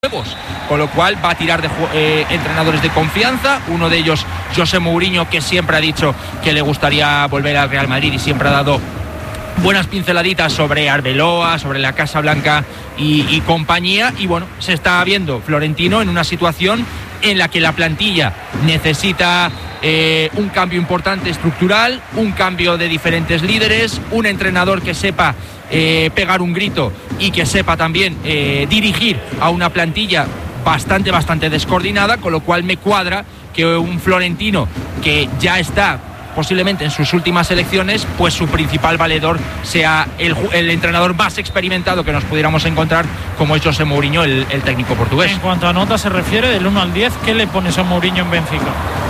nuevos, con lo cual va a tirar de entrenadores de confianza. Uno de ellos, José Mourinho, que siempre ha dicho que le gustaría volver al Real Madrid y siempre ha dado buenas pinceladitas sobre Arbeloa, sobre la Casa Blanca y compañía. Y bueno, se está viendo Florentino en una situación en la que la plantilla necesita un cambio importante estructural, un cambio de diferentes líderes, un entrenador que sepa pegar un grito y que sepa también dirigir a una plantilla bastante descoordinada, con lo cual me cuadra que un Florentino que ya está posiblemente en sus últimas elecciones, pues su principal valedor sea el entrenador más experimentado que nos pudiéramos encontrar, como es José Mourinho, el técnico portugués. En cuanto a nota se refiere, del 1 al 10, ¿qué le pones a Mourinho en Benfica?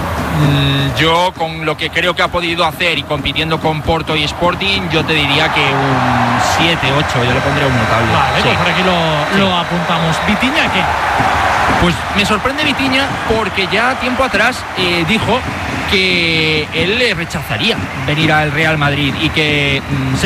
Yo, con lo que creo que ha podido hacer y compitiendo con Porto y Sporting, yo te diría que un 7, 8, yo le pondría un notable. Vale, sí. Pues por aquí lo apuntamos. ¿Vitinha qué? Pues me sorprende Vitinha porque ya tiempo atrás dijo que él le rechazaría venir al Real Madrid y que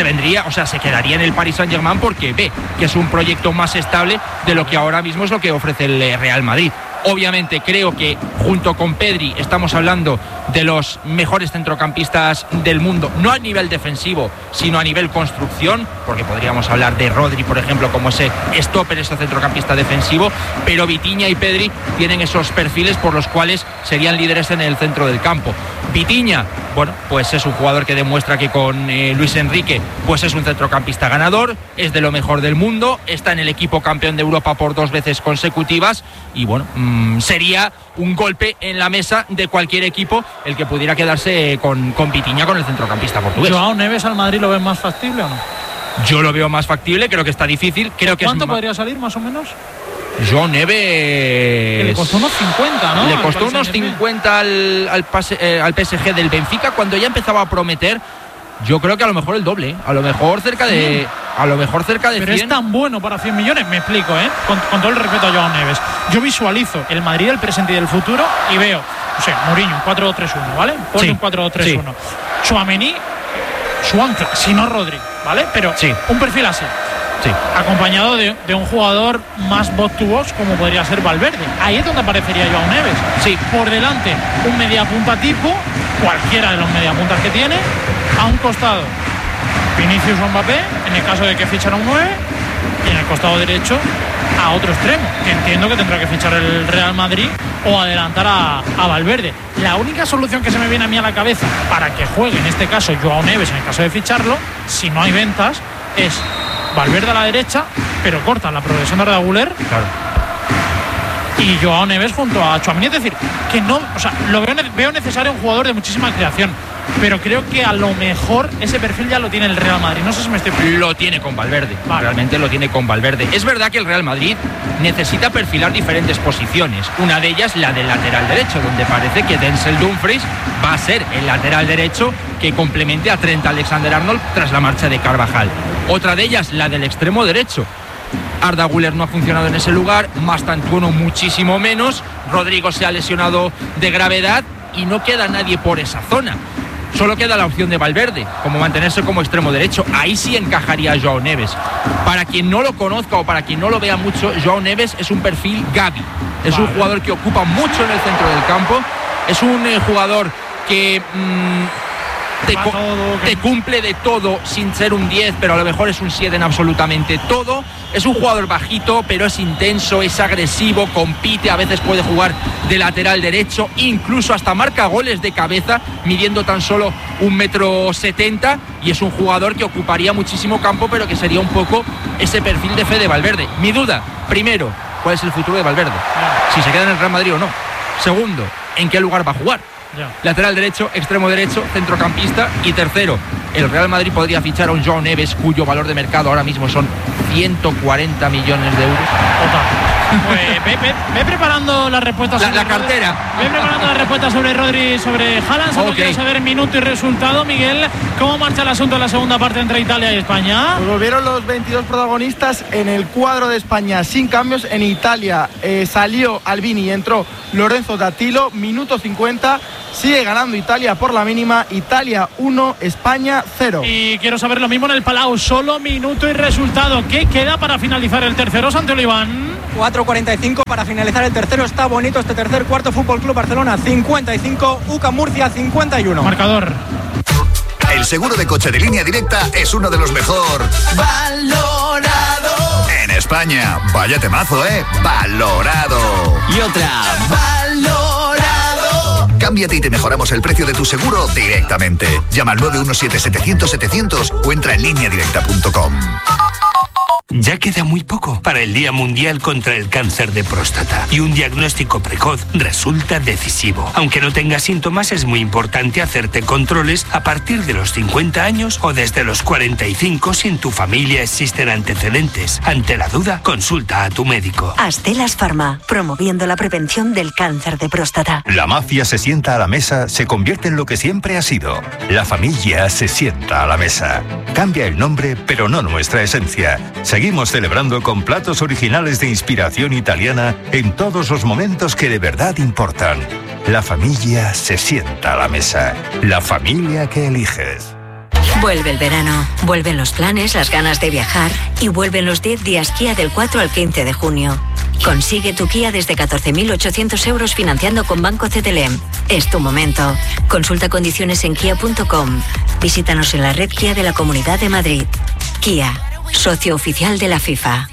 se quedaría en el Paris Saint-Germain porque ve que es un proyecto más estable de lo que ahora mismo es lo que ofrece el Real Madrid. Obviamente creo que junto con Pedri estamos hablando de los mejores centrocampistas del mundo, no a nivel defensivo, sino a nivel construcción, porque podríamos hablar de Rodri, por ejemplo, como ese stopper, ese centrocampista defensivo, pero Vitinha y Pedri tienen esos perfiles por los cuales serían líderes en el centro del campo. Vitinha, bueno, pues es un jugador que demuestra que con Luis Enrique pues es un centrocampista ganador, es de lo mejor del mundo, está en el equipo campeón de Europa por 2 veces consecutivas y bueno, sería un golpe en la mesa de cualquier equipo el que pudiera quedarse con Vitinha, con el centrocampista portugués. ¿Joao Neves al Madrid lo ves más factible o no? Yo lo veo más factible, creo que está difícil. ¿Cuánto podría salir más o menos? Joao Neves... Que le costó unos 50, ¿no? Le costó unos 50 al PSG del Benfica cuando ya empezaba a prometer. Yo creo que a lo mejor el doble, ¿eh? A lo mejor cerca de 100. Pero es tan bueno para 100 millones, me explico, con todo el respeto a Joao Neves. Yo visualizo el Madrid del presente y del futuro y veo, no sé, Mourinho, 4-2-3-1, ¿vale? Pone un 4-2-3-1. Sí. Tchouaméni, su ancla, si no Rodri, ¿vale? Pero un perfil así. Sí. Acompañado de un jugador más box to box como podría ser Valverde. Ahí es donde aparecería Joao Neves. Sí. Por delante, un mediapunta tipo, cualquiera de los mediapuntas que tiene, a un costado Vinicius o Mbappé, en el caso de que fichara un 9, y en el costado derecho a otro extremo, que entiendo que tendrá que fichar el Real Madrid o adelantar a Valverde. La única solución que se me viene a mí a la cabeza para que juegue, en este caso Joao Neves, en el caso de ficharlo, si no hay ventas, es Valverde a la derecha, pero corta la progresión de Arda Güler. Claro. Y Joao Neves junto a Tchouaméni, es decir, que no, o sea, veo necesario un jugador de muchísima creación, pero creo que a lo mejor ese perfil ya lo tiene el Real Madrid. No sé si me estoy... Lo tiene con Valverde, realmente lo tiene con Valverde. Es verdad que el Real Madrid necesita perfilar diferentes posiciones, una de ellas la del lateral derecho, donde parece que Denzel Dumfries va a ser el lateral derecho que complemente a Trent Alexander-Arnold tras la marcha de Carvajal. Otra de ellas, la del extremo derecho. Arda Güler no ha funcionado en ese lugar, Mastantuono muchísimo menos, Rodrigo se ha lesionado de gravedad y no queda nadie por esa zona. Solo queda la opción de Valverde, como mantenerse como extremo derecho. Ahí sí encajaría Joao Neves. Para quien no lo conozca o para quien no lo vea mucho, Joao Neves es un perfil Gavi. Es un jugador que ocupa mucho en el centro del campo. Es un jugador que... Te cumple de todo sin ser un 10, pero a lo mejor es un 7 en absolutamente todo. Es un jugador bajito, pero es intenso, es agresivo, compite, a veces puede jugar de lateral derecho, incluso hasta marca goles de cabeza, midiendo tan solo 1,70 m, y es un jugador que ocuparía muchísimo campo, pero que sería un poco ese perfil de Fede Valverde. Mi duda, primero, ¿cuál es el futuro de Valverde? Si se queda en el Real Madrid o no. Segundo, ¿en qué lugar va a jugar? Lateral derecho, extremo derecho, centrocampista. Y tercero, el Real Madrid podría fichar a un Joao Neves cuyo valor de mercado ahora mismo son 140 millones de euros. Pues ve preparando las respuestas sobre la cartera. Ve preparando las respuestas sobre Rodri y sobre Haaland. Solo quiero saber minuto y resultado. Miguel, ¿cómo marcha el asunto en la segunda parte entre Italia y España? Pues volvieron los 22 protagonistas en el cuadro de España sin cambios. En Italia salió Albini y entró Lorenzo Dattilo. Minuto 50. Sigue ganando Italia por la mínima. Italia 1, España 0. Y quiero saber lo mismo en el Palau. Solo minuto y resultado. ¿Qué queda para finalizar el tercero, Santi Oliván? 4:45 para finalizar el tercero. Está bonito este tercer cuarto. Fútbol Club Barcelona 55, UCAM Murcia 51. Marcador. El seguro de coche de Línea Directa es uno de los mejor valorado en España. Vaya temazo, ¿eh? Valorado. Y otra. Valorado. Cámbiate y te mejoramos el precio de tu seguro directamente. Llama al 917-700-700 o entra en lineadirecta.com. Ya queda muy poco para el Día Mundial contra el Cáncer de Próstata y un diagnóstico precoz resulta decisivo. Aunque no tengas síntomas, es muy importante hacerte controles a partir de los 50 años o desde los 45 si en tu familia existen antecedentes. Ante la duda, consulta a tu médico. Astellas Pharma, promoviendo la prevención del cáncer de próstata. La mafia se sienta a la mesa, se convierte en lo que siempre ha sido. La familia se sienta a la mesa. Cambia el nombre, pero no nuestra esencia. Seguimos celebrando con platos originales de inspiración italiana en todos los momentos que de verdad importan. La familia se sienta a la mesa. La familia que eliges. Vuelve el verano, vuelven los planes, las ganas de viajar y vuelven los 10 días Kia del 4 al 15 de junio. Consigue tu Kia desde 14.800 euros financiando con Banco CTLM. Es tu momento. Consulta condiciones en kia.com. Visítanos en la red Kia de la Comunidad de Madrid. Kia, socio oficial de la FIFA.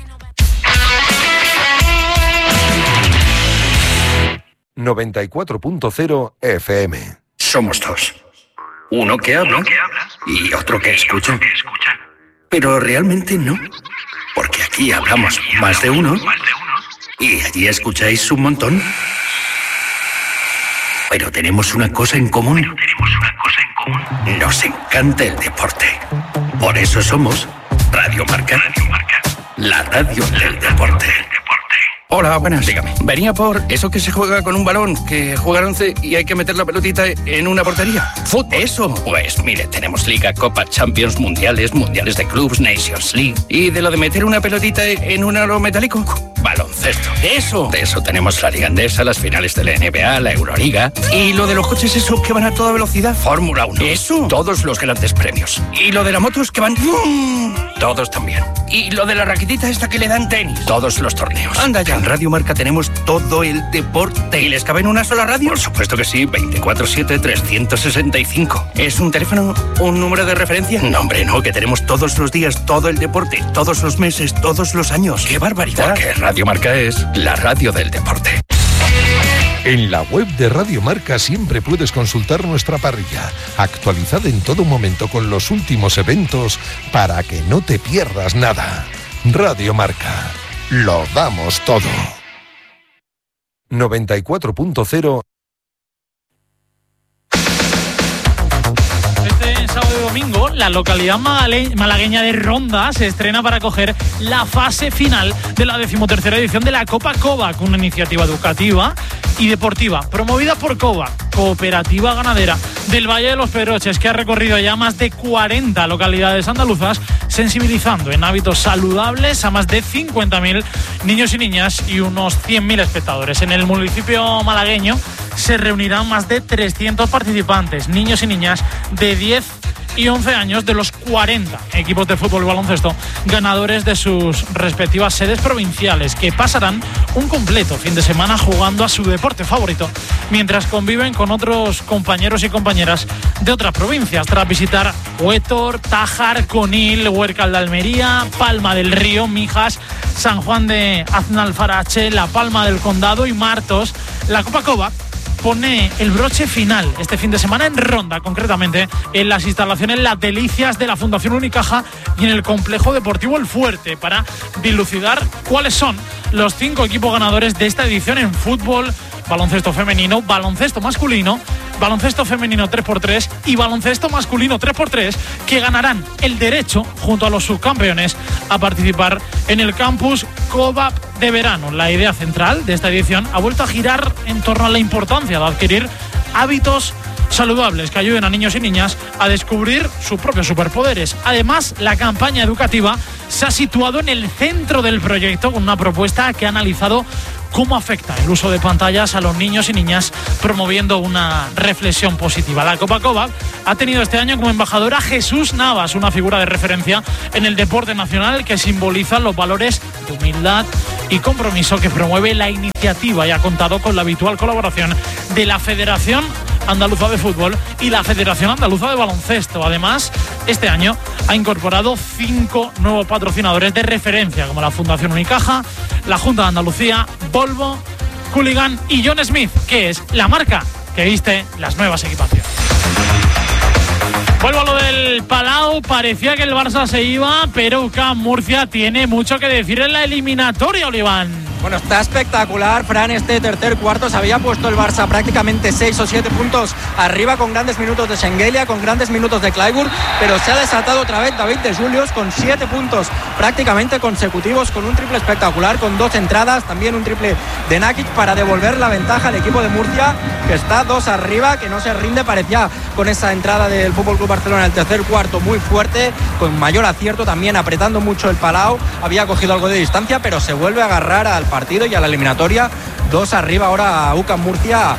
94.0 FM. Somos dos. Uno que habla y otro que escucha. Pero realmente no. Porque aquí hablamos más de uno y allí escucháis un montón. Pero tenemos una cosa en común. Nos encanta el deporte. Por eso somos Radio Marca. La radio del deporte. Hola, buenas. Dígame. Venía por eso que se juega con un balón, que juega 11 y hay que meter la pelotita en una portería. ¿Fútbol? Eso. Pues mire, tenemos Liga, Copa, Champions, Mundiales, Mundiales de Clubs, Nations League. ¿Y de lo de meter una pelotita en un aro metálico? Baloncesto. Eso. De eso tenemos la Liga Endesa, las finales de la NBA, la Euroliga. ¿Y lo de los coches esos que van a toda velocidad? Fórmula 1. Eso. Todos los grandes premios. ¿Y lo de las motos que van? Todos también. ¿Y lo de la raquetita esta que le dan tenis? Todos los torneos. Anda ya. En Radio Marca tenemos todo el deporte. ¿Y les cabe en una sola radio? Por supuesto que sí, 24/7, 365. ¿Es un teléfono, un número de referencia? No, hombre, no, que tenemos todos los días, todo el deporte, todos los meses, todos los años. ¡Qué barbaridad! Porque Radio Marca es la radio del deporte. En la web de Radio Marca siempre puedes consultar nuestra parrilla, actualizada en todo momento con los últimos eventos para que no te pierdas nada. Radio Marca, lo damos todo. 94.0. Este sábado y domingo, la localidad malagueña de Ronda se estrena para acoger la fase final de la 13ª edición de la Copa Kovac, una iniciativa educativa y deportiva promovida por Kovac, cooperativa ganadera del Valle de los Pedroches, que ha recorrido ya más de 40 localidades andaluzas, sensibilizando en hábitos saludables a más de 50.000 niños y niñas y unos 100.000 espectadores. En el municipio malagueño se reunirán más de 300 participantes, niños y niñas de 10 y 11 años de los 40 equipos de fútbol y baloncesto ganadores de sus respectivas sedes provinciales, que pasarán un completo fin de semana jugando a su deporte favorito mientras conviven con otros compañeros y compañeras de otras provincias, tras visitar Huétor, Tájar, Conil, Huércal de Almería, Palma del Río, Mijas, San Juan de Aznalfarache, La Palma del Condado y Martos. La Copa Kovac pone el broche final este fin de semana en Ronda, concretamente en las instalaciones Las Delicias de la Fundación Unicaja y en el complejo deportivo El Fuerte, para dilucidar cuáles son los 5 equipos ganadores de esta edición en fútbol, baloncesto femenino, baloncesto masculino, baloncesto femenino 3x3 y baloncesto masculino 3x3, que ganarán el derecho, junto a los subcampeones, a participar en el campus Kovac de verano. La idea central de esta edición ha vuelto a girar en torno a la importancia de adquirir hábitos saludables que ayuden a niños y niñas a descubrir sus propios superpoderes. Además, la campaña educativa se ha situado en el centro del proyecto con una propuesta que ha analizado cómo afecta el uso de pantallas a los niños y niñas, promoviendo una reflexión positiva. La Copa Kovac ha tenido este año como embajador a Jesús Navas, una figura de referencia en el deporte nacional que simboliza los valores de humildad y compromiso que promueve la iniciativa y ha contado con la habitual colaboración de la Federación Andaluza de Fútbol y la Federación Andaluza de Baloncesto. Además, este año ha incorporado 5 nuevos patrocinadores de referencia, como la Fundación Unicaja, la Junta de Andalucía, Volvo, Cooligan y John Smith, que es la marca que viste las nuevas equipaciones. Vuelvo a lo del Palau. Parecía que el Barça se iba, pero UCAM Murcia tiene mucho que decir en la eliminatoria, Oliván. Bueno, está espectacular, Fran, este tercer cuarto. Se había puesto el Barça prácticamente 6 o 7 puntos arriba, con grandes minutos de Schengelia, con grandes minutos de Clyburn, pero se ha desatado otra vez David de Julius con 7 puntos prácticamente consecutivos, con un triple espectacular, con 2 entradas, también un triple de Nakic para devolver la ventaja al equipo de Murcia, que está 2 arriba, que no se rinde. Parecía con esa entrada del FC Barcelona en el tercer cuarto muy fuerte, con mayor acierto, también apretando mucho el Palau. Había cogido algo de distancia, pero se vuelve a agarrar al partido y a la eliminatoria. 2 arriba ahora a UCAM Murcia,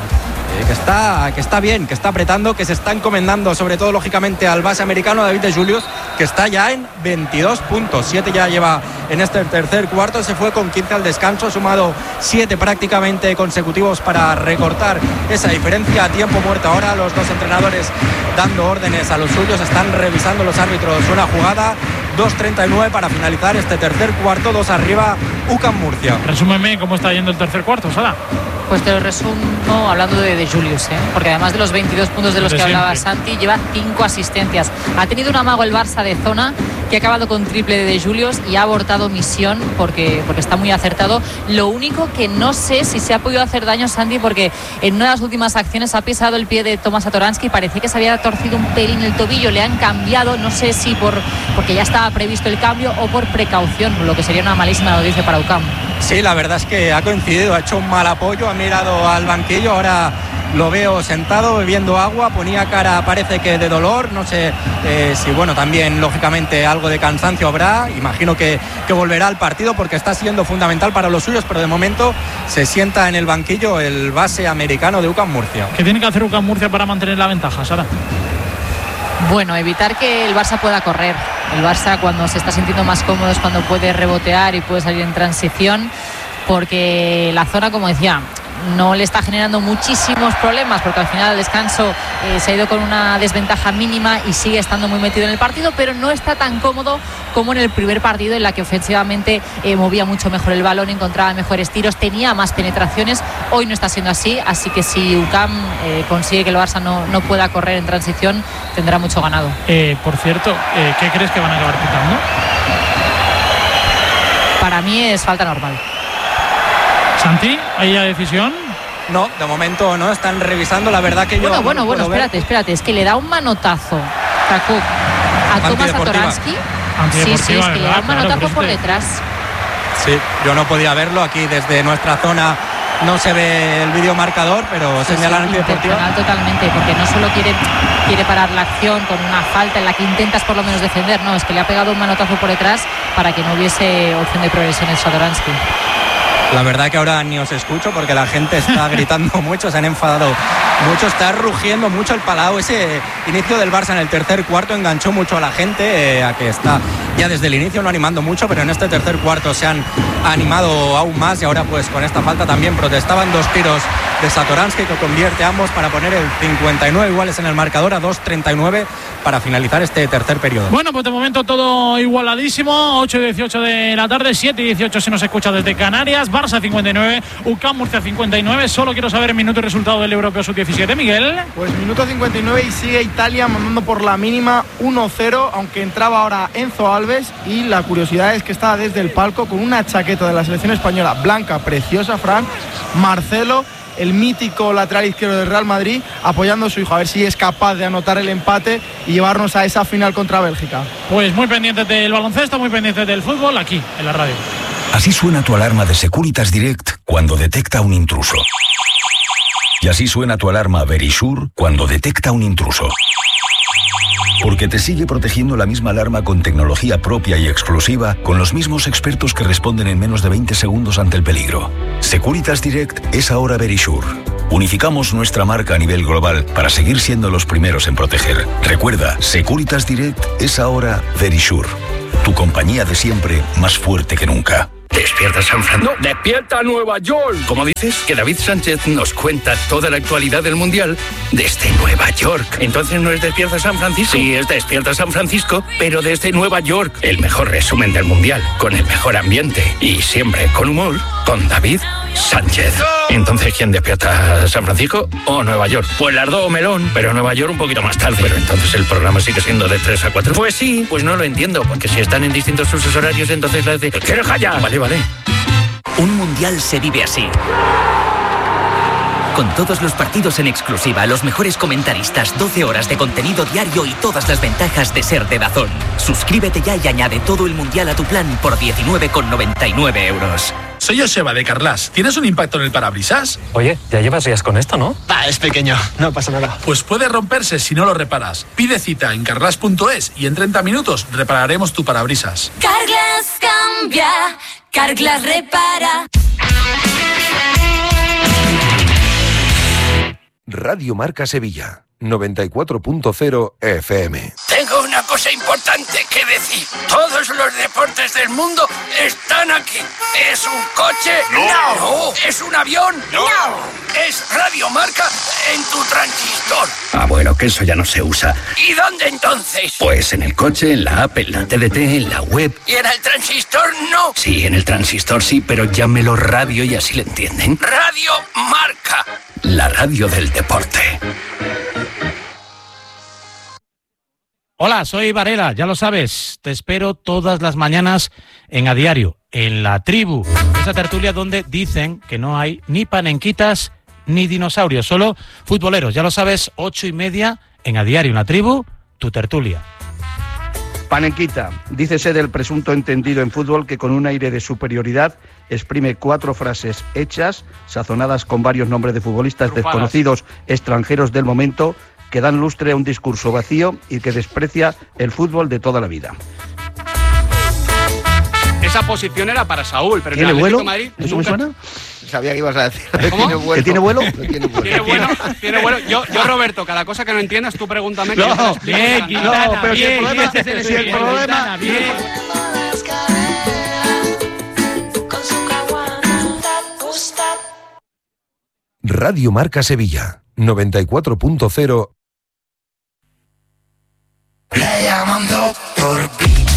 que está bien, que está apretando, que se está encomendando sobre todo lógicamente al base americano David de Julius, que está ya en 22 puntos, 7 ya lleva en este tercer cuarto. Se fue con 15 al descanso, ha sumado 7 prácticamente consecutivos para recortar esa diferencia a tiempo muerto. Ahora los dos entrenadores dando órdenes a los suyos, están revisando los árbitros una jugada. 2:39 para finalizar este tercer cuarto, 2 arriba UCAM Murcia. Resúmeme cómo está yendo el tercer cuarto, Sara. Pues te lo resumo hablando de Julius, porque además de los 22 puntos de los que hablaba Santi, lleva 5 asistencias. Ha tenido un amago el Barça de zona, que ha acabado con triple de Julius y ha abortado misión porque está muy acertado. Lo único que no sé si se ha podido hacer daño, Santi, porque en una de las últimas acciones ha pisado el pie de Tomás Satoransky, parecía que se había torcido un pelín el tobillo, le han cambiado, no sé si porque ya estaba previsto el cambio o por precaución, lo que sería una malísima noticia para UCAM. Sí, la verdad es que ha coincidido, ha hecho un mal apoyo, ha mirado al banquillo, ahora lo veo sentado bebiendo agua, ponía cara, parece que de dolor, no sé si también lógicamente algo de cansancio habrá. Imagino que volverá al partido porque está siendo fundamental para los suyos, pero de momento se sienta en el banquillo el base americano de UCAM Murcia. ¿Qué tiene que hacer UCAM Murcia para mantener la ventaja, Sara? Bueno, evitar que el Barça pueda correr. El Barça, cuando se está sintiendo más cómodo, es cuando puede rebotear y puede salir en transición, porque la zona, como decía, no le está generando muchísimos problemas, porque al final al descanso se ha ido con una desventaja mínima y sigue estando muy metido en el partido, pero no está tan cómodo como en el primer partido, en la que ofensivamente movía mucho mejor el balón, encontraba mejores tiros, tenía más penetraciones. Hoy no está siendo así que si UCAM consigue que el Barça no pueda correr en transición, tendrá mucho ganado. Por cierto, ¿qué crees que van a acabar pitando? Para mí es falta normal. Santi, ¿hay ya decisión? No, de momento no, están revisando, la verdad que Bueno, espérate, es que le da un manotazo Kakuk a Tomás Satoransky. Sí, es que le da un manotazo por detrás. Sí, yo no podía verlo, aquí desde nuestra zona no se ve el videomarcador, pero señalan antideportiva. Totalmente, porque no solo quiere parar la acción con una falta en la que intentas por lo menos defender, no, es que le ha pegado un manotazo por detrás para que no hubiese opción de progresión en Satoransky. La verdad que ahora ni os escucho porque la gente está gritando mucho, se han enfadado mucho, está rugiendo mucho el Palau. Ese inicio del Barça en el tercer cuarto enganchó mucho a la gente, a que está ya desde el inicio no animando mucho, pero en este tercer cuarto se han animado aún más y ahora pues con esta falta también protestaban. 2 tiros de Satoransky que convierte ambos para poner el 59 iguales en el marcador a 2:39 para finalizar este tercer periodo. Bueno, pues de momento todo igualadísimo, 8:18 de la tarde, 7:18 si nos escucha desde Canarias. Barça 59, UCAM Murcia 59. Solo quiero saber minuto y resultado del Europeo Sub-17, Miguel. Pues minuto 59 y sigue Italia mandando por la mínima 1-0, aunque entraba ahora Enzo Alves, y la curiosidad es que estaba desde el palco con una chaqueta de la selección española blanca, preciosa, Fran, Marcelo, el mítico lateral izquierdo del Real Madrid, apoyando a su hijo, a ver si es capaz de anotar el empate y llevarnos a esa final contra Bélgica. Pues muy pendientes del baloncesto, muy pendientes del fútbol, aquí en la radio. Así suena tu alarma de Securitas Direct cuando detecta un intruso. Y así suena tu alarma Verisure cuando detecta un intruso. Porque te sigue protegiendo la misma alarma con tecnología propia y exclusiva, con los mismos expertos que responden en menos de 20 segundos ante el peligro. Securitas Direct es ahora Verisure. Unificamos nuestra marca a nivel global para seguir siendo los primeros en proteger. Recuerda, Securitas Direct es ahora Verisure. Tu compañía de siempre, más fuerte que nunca. Despierta San Francisco. No, despierta Nueva York. ¿Cómo dices? Que David Sánchez nos cuenta toda la actualidad del Mundial desde Nueva York. Entonces no es Despierta San Francisco. Sí, es Despierta San Francisco, pero desde Nueva York. El mejor resumen del Mundial, con el mejor ambiente y siempre con humor, con David Sánchez. Entonces, ¿quién despierta? ¿San Francisco o Nueva York? Pues las dos, melón, pero Nueva York un poquito más tarde. Pero entonces el programa sigue siendo de 3 a 4. Pues sí, pues no lo entiendo, porque si están en distintos usos horarios, entonces la de... ¡Que deja ya! Vale. Un mundial se vive así. Con todos los partidos en exclusiva, los mejores comentaristas, 12 horas de contenido diario y todas las ventajas de ser de DAZN. Suscríbete ya y añade todo el mundial a tu plan por 19,99 euros. Soy Joseba de Carglass. ¿Tienes un impacto en el parabrisas? Oye, ya llevas días con esto, ¿no? Es pequeño, no pasa nada. Pues puede romperse si no lo reparas. Pide cita en carglass.es y en 30 minutos repararemos tu parabrisas. Carglass cambia, Carglass repara. Radio Marca Sevilla, 94.0 FM. Tengo una cosa importante que decir. Todos los deportes del mundo están aquí. ¿Es un coche? No. ¿Es un avión? No. ¿Es Radio Marca en tu transistor? Ah, bueno, que eso ya no se usa. ¿Y dónde entonces? Pues en el coche, en la app, en la TDT, en la web. ¿Y en el transistor no? Sí, en el transistor sí, pero llámelo radio y así le entienden. Radio Marca, la radio del deporte. Hola, soy Varela, ya lo sabes, te espero todas las mañanas en A Diario, en La Tribu, esa tertulia donde dicen que no hay ni panenquitas ni dinosaurios, solo futboleros, ya lo sabes, 8:30 en A Diario, en La Tribu, tu tertulia. Panenquita, dícese del presunto entendido en fútbol que con un aire de superioridad exprime 4 frases hechas, sazonadas con varios nombres de futbolistas desconocidos extranjeros del momento, que dan lustre a un discurso vacío y que desprecia el fútbol de toda la vida. Esa posición era para Saúl, pero ¿tiene vuelo? Madrid, ¿eso me suena? Sabía que ibas a decir. ¿Cómo? ¿Que tiene vuelo? Tiene vuelo. Yo, Roberto, cada cosa que no entiendas, tú pregúntame. No, bien, Quintana, pero si el problema... Radio Marca Sevilla, 94.0. Le llamando por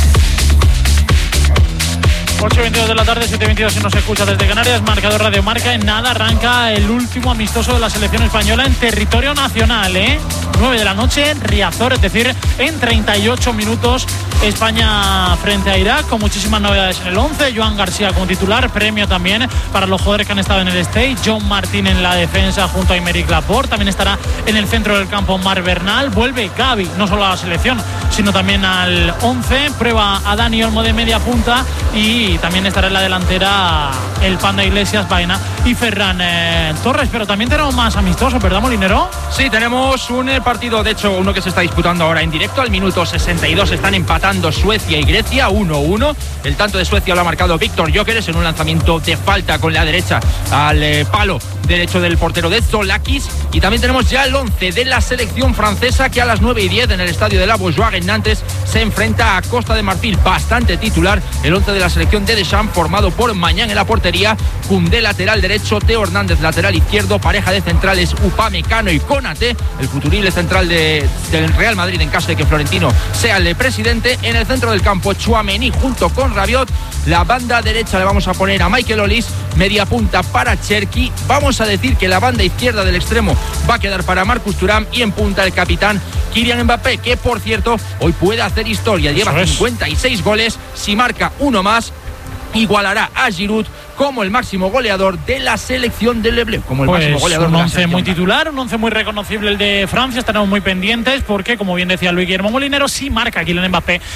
8:22 de la tarde, 7:22 si nos escucha desde Canarias, marcador Radio Marca. En nada arranca el último amistoso de la selección española en territorio nacional, 9 de la noche, Riazor, es decir, en 38 minutos, España frente a Irak, con muchísimas novedades en el 11. Joan García como titular, premio también para los jugadores que han estado en el stage. John Martín en la defensa junto a Aymeric Laporte, también estará en el centro del campo Marc Bernal. Vuelve Gavi, no solo a la selección, sino también al 11. Prueba a Dani Olmo de media punta y también estará en la delantera el Panda Iglesias, Baena y Ferran Torres. Pero también tenemos más amistosos, ¿verdad, Molinero? Sí, tenemos un partido, de hecho, uno que se está disputando ahora en directo. Al minuto 62 están empatando Suecia y Grecia, 1-1. El tanto de Suecia lo ha marcado Víctor Gyökeres en un lanzamiento de falta con la derecha al palo derecho del portero de Zolakis. Y también tenemos ya el 11 de la selección francesa, que a las 9:10 en el estadio de la Beaujoire en Nantes se enfrenta a Costa de Marfil, bastante titular. El 11 de la selección de Deschamps, formado por Mañán en la portería, Koundé lateral derecho, Teo Hernández lateral izquierdo, pareja de centrales Upamecano y Konaté, el futurible central del Real Madrid en caso de que Florentino sea el presidente. En el centro del campo, Tchouaméni junto con Rabiot. La banda derecha le vamos a poner a Michael Olise, media punta para Cherki. Vamos a decir que la banda izquierda del extremo va a quedar para Marcus Thuram y en punta el capitán Kylian Mbappé, que por cierto hoy puede hacer historia, lleva 56 goles, si marca uno más igualará a Giroud como el máximo goleador de la selección del Lebleu, como el máximo goleador un de la 11 selección. Muy titular, un 11 muy reconocible el de Francia. Estaremos muy pendientes porque, como bien decía Luis Guillermo Molinero, si marca Kylian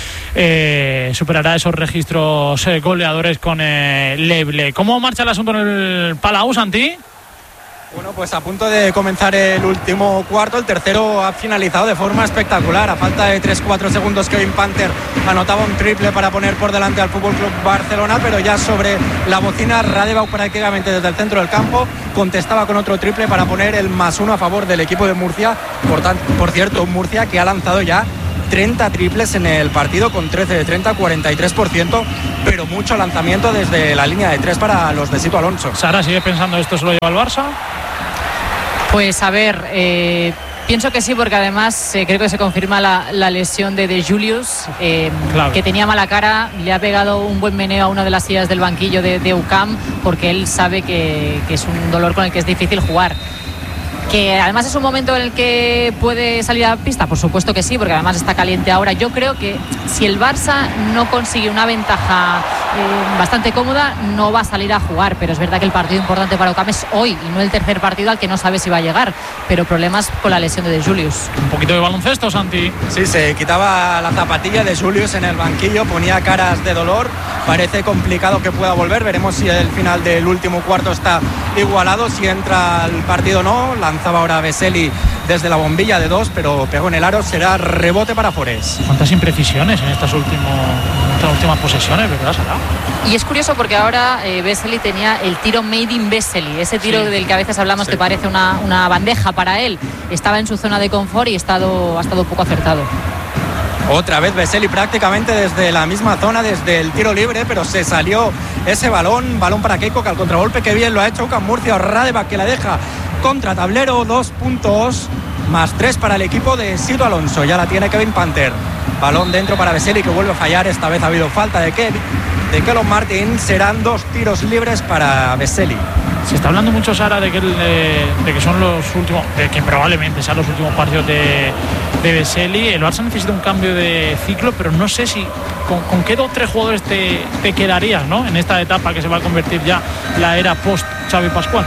Mbappé, superará esos registros goleadores con Lebleu. ¿Cómo marcha el asunto en el Palau, Santi? Bueno, pues a punto de comenzar el último cuarto, el tercero ha finalizado de forma espectacular. A falta de 3-4 segundos, Kevin Panther anotaba un triple para poner por delante al FC Barcelona, pero ya sobre la bocina Radebau, prácticamente desde el centro del campo, contestaba con otro triple para poner el +1 a favor del equipo de Murcia. Por cierto, Murcia que ha lanzado ya 30 triples en el partido, con 13 de 30, 43%, pero mucho lanzamiento desde la línea de 3 para los de Sito Alonso. Sara, ¿sigue pensando esto se lo lleva el Barça? Pues a ver, pienso que sí, porque además creo que se confirma la lesión de Julius, que tenía mala cara, le ha pegado un buen meneo a una de las sillas del banquillo de UCAM, porque él sabe que es un dolor con el que es difícil jugar. Que además es un momento en el que puede salir a pista, por supuesto que sí, porque además está caliente ahora. Yo creo que si el Barça no consigue una ventaja bastante cómoda, no va a salir a jugar, pero es verdad que el partido importante para Ocam es hoy y no el tercer partido al que no sabe si va a llegar, pero problemas con la lesión de Julius. Un poquito de baloncesto, Santi. Sí, se quitaba la zapatilla de Julius en el banquillo, ponía caras de dolor, parece complicado que pueda volver, veremos si el final del último cuarto está igualado, si entra al partido o no. Lanzaba ahora Vesely desde la bombilla de 2, pero pegó en el aro, será rebote para Forés. ¿Cuántas imprecisiones en estas últimas posesiones, verdad, Sara? Y es curioso porque ahora Vesely tenía el tiro made in Vesely, ese tiro del que a veces hablamos que parece una bandeja para él. Estaba en su zona de confort y ha estado poco acertado. Otra vez Vesely prácticamente desde la misma zona, desde el tiro libre, pero se salió ese balón para Keiko, que al contragolpe que bien lo ha hecho UCAM Murcia. Radeva, que la deja contra tablero, 2 puntos más 3 para el equipo de Sito Alonso. Ya la tiene Kevin Panther. Balón dentro para Vesely, que vuelve a fallar. Esta vez ha habido falta de Kellon Martin. Serán 2 tiros libres para Vesely. Se está hablando mucho, Sara, de que son los últimos, de que probablemente sean los últimos partidos de Vesely. El Barça necesita un cambio de ciclo, pero no sé si con qué 2 o 3 jugadores te quedarías, ¿no?, en esta etapa que se va a convertir ya la era post Xavi Pascual.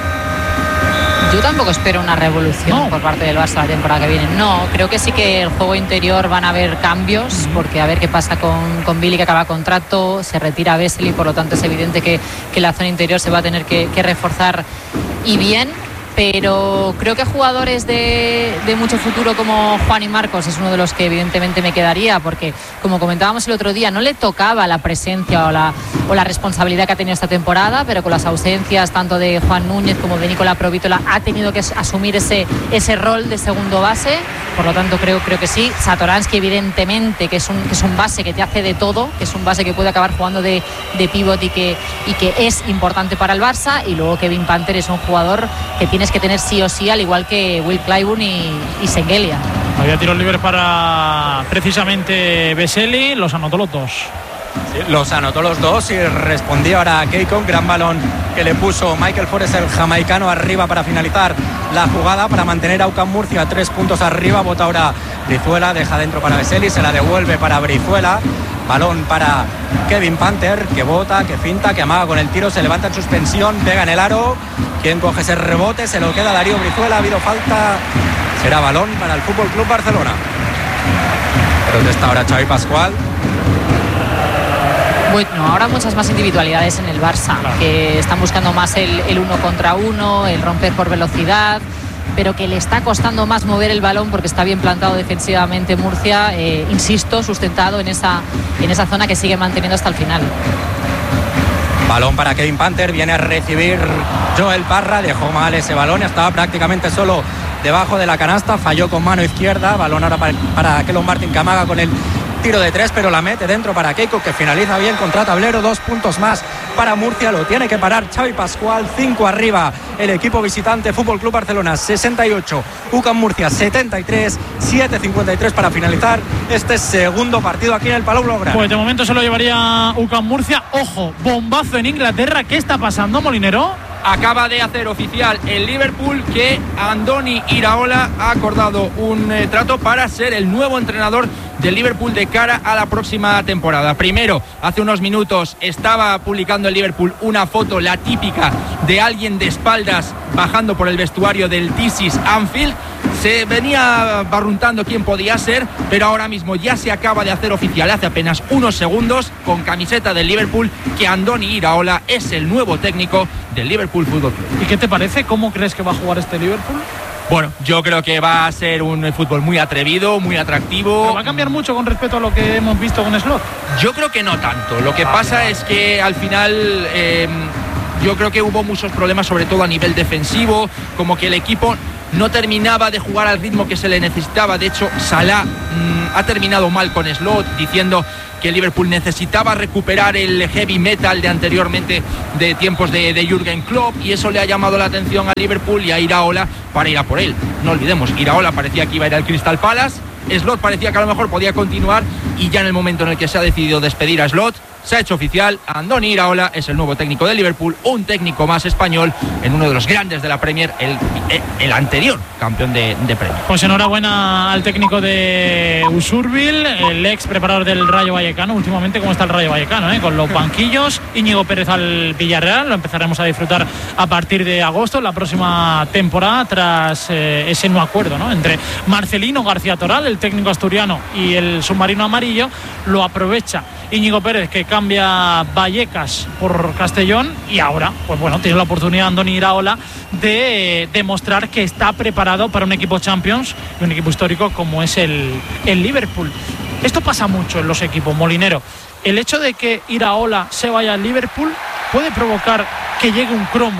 Yo tampoco espero una revolución por parte del Barça la temporada que viene. No, creo que sí que el juego interior van a haber cambios, porque a ver qué pasa con Billy, que acaba contrato, se retira Vesely, por lo tanto es evidente que la zona interior se va a tener que reforzar, y bien. Pero creo que jugadores de mucho futuro como Juan y Marcos es uno de los que evidentemente me quedaría, porque como comentábamos el otro día, no le tocaba la presencia o la responsabilidad que ha tenido esta temporada, pero con las ausencias tanto de Juan Núñez como de Nicolás Provítola ha tenido que asumir ese rol de segundo base. Por lo tanto creo que sí. Satoransky evidentemente, que es un base que te hace de todo, que es un base que puede acabar jugando de pívot y que es importante para el Barça. Y luego Kevin Panther es un jugador que tienes que tener sí o sí, al igual que Will Clyburn y Sengelia. Había tiros libres para precisamente Vesely, los anotó los 2. Sí, los anotó los 2 y respondía ahora Keiko. Gran balón que le puso Michael Forés, el jamaicano, arriba para finalizar la jugada, para mantener a UCAM Murcia 3 puntos arriba. Bota ahora Brizuela, deja dentro para Vesely, se la devuelve para Brizuela. Balón para Kevin Panther, que bota, que finta, que amaga con el tiro, se levanta en suspensión, pega en el aro. Quien coge ese rebote, se lo queda Darío Brizuela. Ha habido falta, será balón para el Fútbol Club Barcelona. Protesta ahora Xavi Pascual. Bueno, ahora muchas más individualidades en el Barça, que están buscando más el 1 contra 1, el romper por velocidad, pero que le está costando más mover el balón porque está bien plantado defensivamente Murcia, insisto, sustentado en esa zona que sigue manteniendo hasta el final. Balón para Kevin Panther, viene a recibir Joel Parra, dejó mal ese balón, estaba prácticamente solo debajo de la canasta, falló con mano izquierda. Balón ahora para Kellon Martin, que amaga con el tiro de 3, pero la mete dentro para Keiko, que finaliza bien contra tablero. 2 puntos más para Murcia, lo tiene que parar Xavi Pascual. 5 arriba el equipo visitante, Fútbol Club Barcelona 68, UCAM Murcia 73, 7:53 para finalizar este segundo partido aquí en el Palau Blaugrana. Pues de momento se lo llevaría UCAM Murcia. Ojo, bombazo en Inglaterra. ¿Qué está pasando, Molinero? Acaba de hacer oficial el Liverpool que Andoni Iraola ha acordado un trato para ser el nuevo entrenador del Liverpool de cara a la próxima temporada. Primero, hace unos minutos estaba publicando el Liverpool una foto, la típica, de alguien de espaldas bajando por el vestuario del This is Anfield. Se venía barruntando quién podía ser, pero ahora mismo ya se acaba de hacer oficial, hace apenas unos segundos, con camiseta del Liverpool, que Andoni Iraola es el nuevo técnico del Liverpool Fútbol Club. ¿Y qué te parece? ¿Cómo crees que va a jugar este Liverpool? Bueno, yo creo que va a ser un fútbol muy atrevido, muy atractivo. ¿Pero va a cambiar mucho con respecto a lo que hemos visto con Slot? Yo creo que no tanto. Lo que pasa es que al final yo creo que hubo muchos problemas, sobre todo a nivel defensivo, como que el equipo no terminaba de jugar al ritmo que se le necesitaba. De hecho, Salah ha terminado mal con Slot, diciendo que el Liverpool necesitaba recuperar el heavy metal de anteriormente, de tiempos de Jürgen Klopp, y eso le ha llamado la atención a Liverpool y a Iraola para ir a por él. No olvidemos, Iraola parecía que iba a ir al Crystal Palace, Slot parecía que a lo mejor podía continuar, y ya en el momento en el que se ha decidido despedir a Slot, se ha hecho oficial: Andoni Iraola es el nuevo técnico de Liverpool, un técnico más español en uno de los grandes de la Premier, el anterior campeón de Premier. Pues enhorabuena al técnico de Usurbil, el ex preparador del Rayo Vallecano. Últimamente, ¿cómo está el Rayo Vallecano? Con los banquillos. Íñigo Pérez al Villarreal, lo empezaremos a disfrutar a partir de agosto, la próxima temporada, tras ese no acuerdo, ¿no?, entre Marcelino García Toral, el técnico asturiano, y el submarino amarillo. Lo aprovecha Íñigo Pérez, que cambia Vallecas por Castellón, y ahora, pues bueno, tiene la oportunidad Andoni Iraola de demostrar que está preparado para un equipo Champions y un equipo histórico como es el Liverpool. Esto pasa mucho en los equipos, Molinero. El hecho de que Iraola se vaya al Liverpool puede provocar que llegue un cromo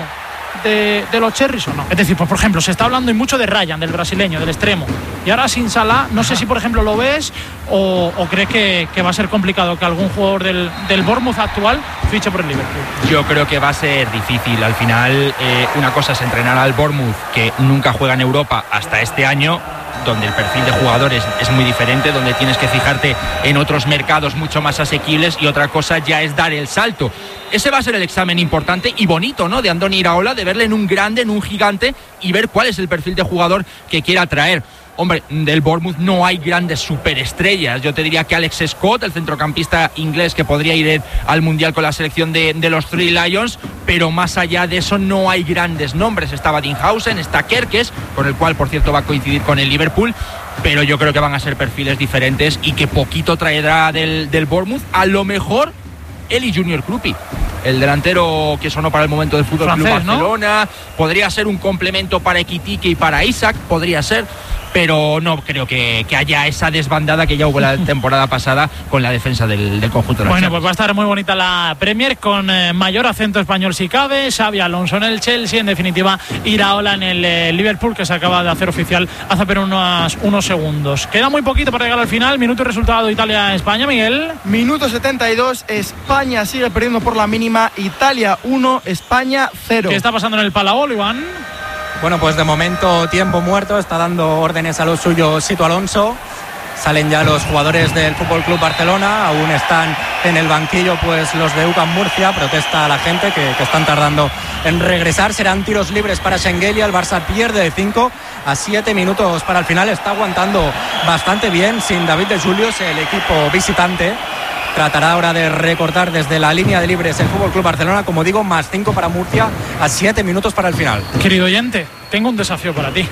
de los Cherries, ¿o no? Es decir, pues por ejemplo, se está hablando mucho de Ryan, del brasileño, del extremo, y ahora sin Salah, no sé si por ejemplo lo ves o crees que va a ser complicado que algún jugador del Bournemouth actual fiche por el Liverpool. Yo creo que va a ser difícil. Al final, una cosa es entrenar al Bournemouth, que nunca juega en Europa hasta este año, donde el perfil de jugadores es muy diferente, donde tienes que fijarte en otros mercados mucho más asequibles, y otra cosa ya es dar el salto. Ese va a ser el examen importante y bonito, ¿no?, de Andoni Iraola, de verle en un grande, en un gigante, y ver cuál es el perfil de jugador que quiera traer. Hombre, del Bournemouth no hay grandes superestrellas. Yo te diría que Alex Scott, el centrocampista inglés, que podría ir al Mundial con la selección de los Three Lions, pero más allá de eso no hay grandes nombres. Está Badinhausen, está Kerkes, con el cual por cierto va a coincidir con el Liverpool, pero yo creo que van a ser perfiles diferentes y que poquito traerá del Bournemouth. A lo mejor Eli Junior Krupi, el delantero que sonó para el momento del Fútbol Club Barcelona, ¿no? Podría ser un complemento para Ekitike y para Isaac, podría ser, pero no creo que haya esa desbandada que ya hubo la temporada pasada con la defensa del conjunto de la Bueno, pues va a estar muy bonita la Premier, con mayor acento español si cabe. Xabi Alonso en el Chelsea, en definitiva Iraola en el Liverpool, que se acaba de hacer oficial hace apenas unos segundos. Queda muy poquito para llegar al final. Minuto y resultado de Italia-España, Miguel. Minuto 72, España sigue perdiendo por la mínima. Italia 1, España 0. ¿Qué está pasando en el Palau, Iván? Bueno, pues de momento tiempo muerto, está dando órdenes a los suyos Sito Alonso. Salen ya los jugadores del Fútbol Club Barcelona, aún están en el banquillo pues los de UCAM Murcia. Protesta a la gente que están tardando en regresar. Serán tiros libres para Schengelia. El Barça pierde de 5 a 7 minutos para el final. Está aguantando bastante bien sin David de Julius, el equipo visitante. Tratará ahora de recortar desde la línea de libres el Fútbol Club Barcelona, como digo, más 5 para Murcia a 7 minutos para el final. Querido oyente, tengo un desafío para ti.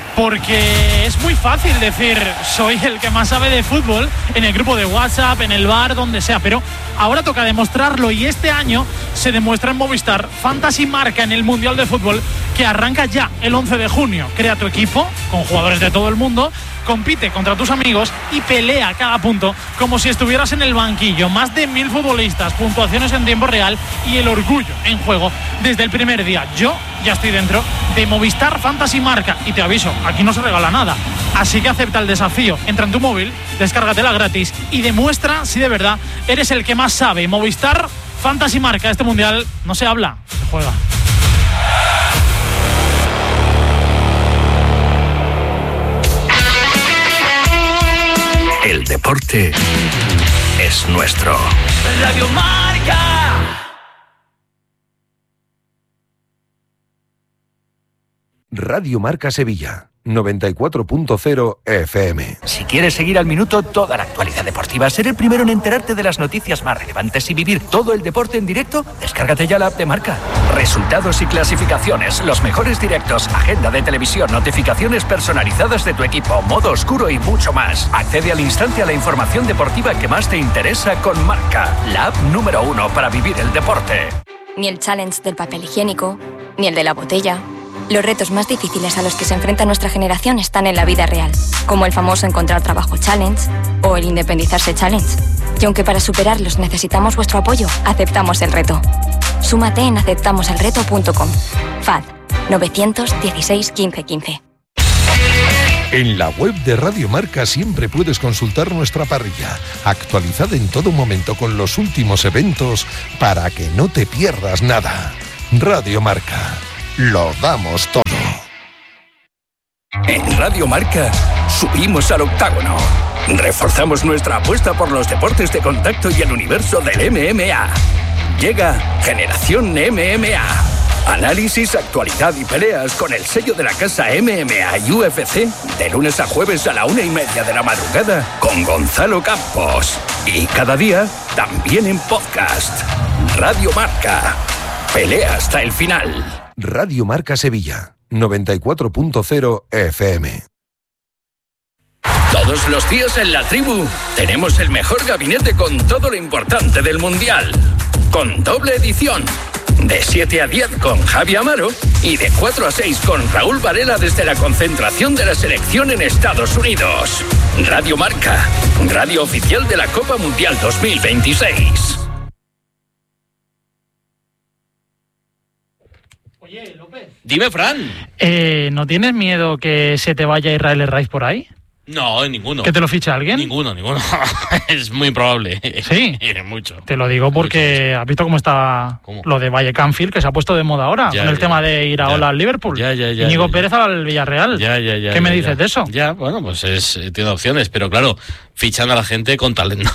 Porque es muy fácil decir soy el que más sabe de fútbol en el grupo de WhatsApp, en el bar, donde sea, pero ahora toca demostrarlo, y este año se demuestra en Movistar Fantasy Marca en el Mundial de Fútbol, que arranca ya el 11 de junio. Crea tu equipo con jugadores de todo el mundo, compite contra tus amigos y pelea cada punto como si estuvieras en el banquillo. Más de 1000 futbolistas, puntuaciones en tiempo real y el orgullo en juego desde el primer día. Yo ya estoy dentro de Movistar Fantasy Marca y te aviso, aquí no se regala nada, así que acepta el desafío. Entra en tu móvil, descárgatela gratis y demuestra si de verdad eres el que más sabe. Movistar Fantasy Marca. Este mundial no se habla, se juega. El deporte es nuestro. Radio Marca. Radio Marca Sevilla, 94.0 FM. Si quieres seguir al minuto toda la actualidad deportiva, ser el primero en enterarte de las noticias más relevantes y vivir todo el deporte en directo, descárgate ya la app de Marca. Resultados y clasificaciones, los mejores directos, agenda de televisión, notificaciones personalizadas de tu equipo, modo oscuro y mucho más. Accede al instante a la información deportiva que más te interesa con Marca, la app número 1 para vivir el deporte. Ni el challenge del papel higiénico, ni el de la botella. Los retos más difíciles a los que se enfrenta nuestra generación están en la vida real, como el famoso encontrar trabajo challenge o el independizarse challenge. Y aunque para superarlos necesitamos vuestro apoyo, aceptamos el reto. Súmate en aceptamoselreto.com. FAD 916 15 15. En la web de Radio Marca siempre puedes consultar nuestra parrilla, actualizada en todo momento con los últimos eventos para que no te pierdas nada. Radio Marca, lo damos todo. En Radio Marca subimos al octágono. Reforzamos nuestra apuesta por los deportes de contacto y el universo del MMA. Llega Generación MMA. Análisis, actualidad y peleas con el sello de la casa MMA y UFC de lunes a jueves a la 1:30 de la madrugada con Gonzalo Campos. Y cada día también en podcast. Radio Marca. Pelea hasta el final. Radio Marca Sevilla, 94.0 FM. Todos los días en la tribu tenemos el mejor gabinete con todo lo importante del Mundial. Con doble edición. De 7 a 10 con Javi Amaro y de 4 a 6 con Raúl Varela desde la concentración de la selección en Estados Unidos. Radio Marca, radio oficial de la Copa Mundial 2026. Oye, López. Dime, Fran. ¿No tienes miedo que se te vaya Israel Herraiz por ahí? No, ninguno. ¿Que te lo ficha alguien? Ninguno. Es muy improbable. Sí. Mucho. Te lo digo porque has visto cómo está lo de Valle Canfield, que se ha puesto de moda ahora, con el tema de Iraola al Liverpool. Íñigo Pérez al Villarreal. ¿Qué me dices de eso? Ya, bueno, pues tiene opciones, pero claro, fichan a la gente con talento.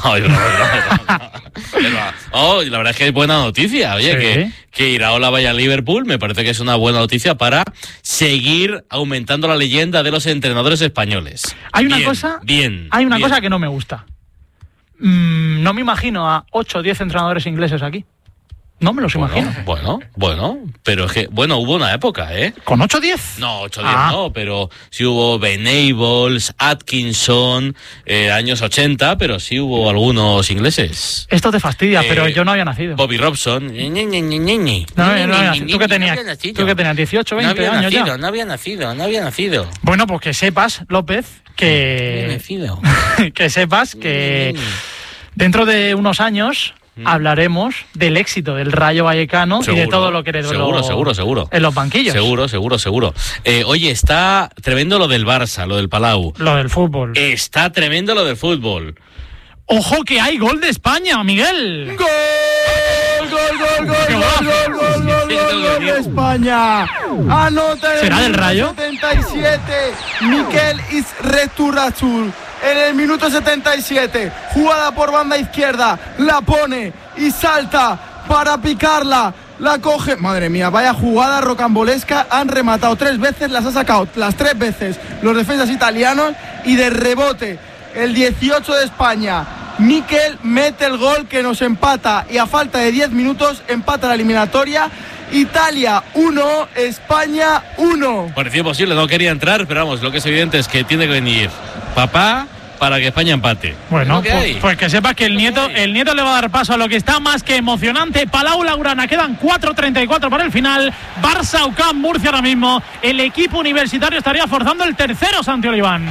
No, la verdad es que es buena noticia. Oye, que Iraola vaya al Liverpool, me parece que es una buena noticia para seguir aumentando la leyenda de los entrenadores españoles. Hay una cosa que no me gusta. No me imagino a 8 o 10 entrenadores ingleses aquí. No me los imagino. Bueno, pero es que, hubo una época, ¿eh? ¿Con 8 o 10? No, 8 o 10 no, pero sí hubo Venables, Atkinson, años 80, pero sí hubo algunos ingleses. Esto te fastidia, pero yo no había nacido. Bobby Robson. ¿Tú qué tenías? ¿Tú qué tenías? ¿18, 20 años ya? No había nacido. Bueno, pues que sepas, López, que sepas que dentro de unos años hablaremos del éxito del Rayo Vallecano y de todo lo que heredó seguro. En los banquillos. Seguro. Oye, está tremendo lo del Barça, lo del Palau. Lo del fútbol. Está tremendo lo del fútbol. ¡Ojo que hay gol de España, Miguel! ¡Gol de España! Anota en ¿Será del Rayo? 77, Mikel Izreturrachul. En el minuto 77, jugada por banda izquierda, la pone y salta para picarla, la coge. Madre mía, vaya jugada rocambolesca. Han rematado 3 veces, las ha sacado las 3 veces los defensas italianos y de rebote el 18 de España. Mikel mete el gol que nos empata y a falta de 10 minutos empata la eliminatoria. Italia 1, España 1. Parecía posible, no quería entrar, pero vamos, lo que es evidente es que tiene que venir papá para que España empate. Bueno, pues que sepas que el nieto le va a dar paso a lo que está más que emocionante. Palau Blaugrana, quedan 4:34 para el final. Barça UCAM Murcia ahora mismo. El equipo universitario estaría forzando el tercero, Santi Oliván.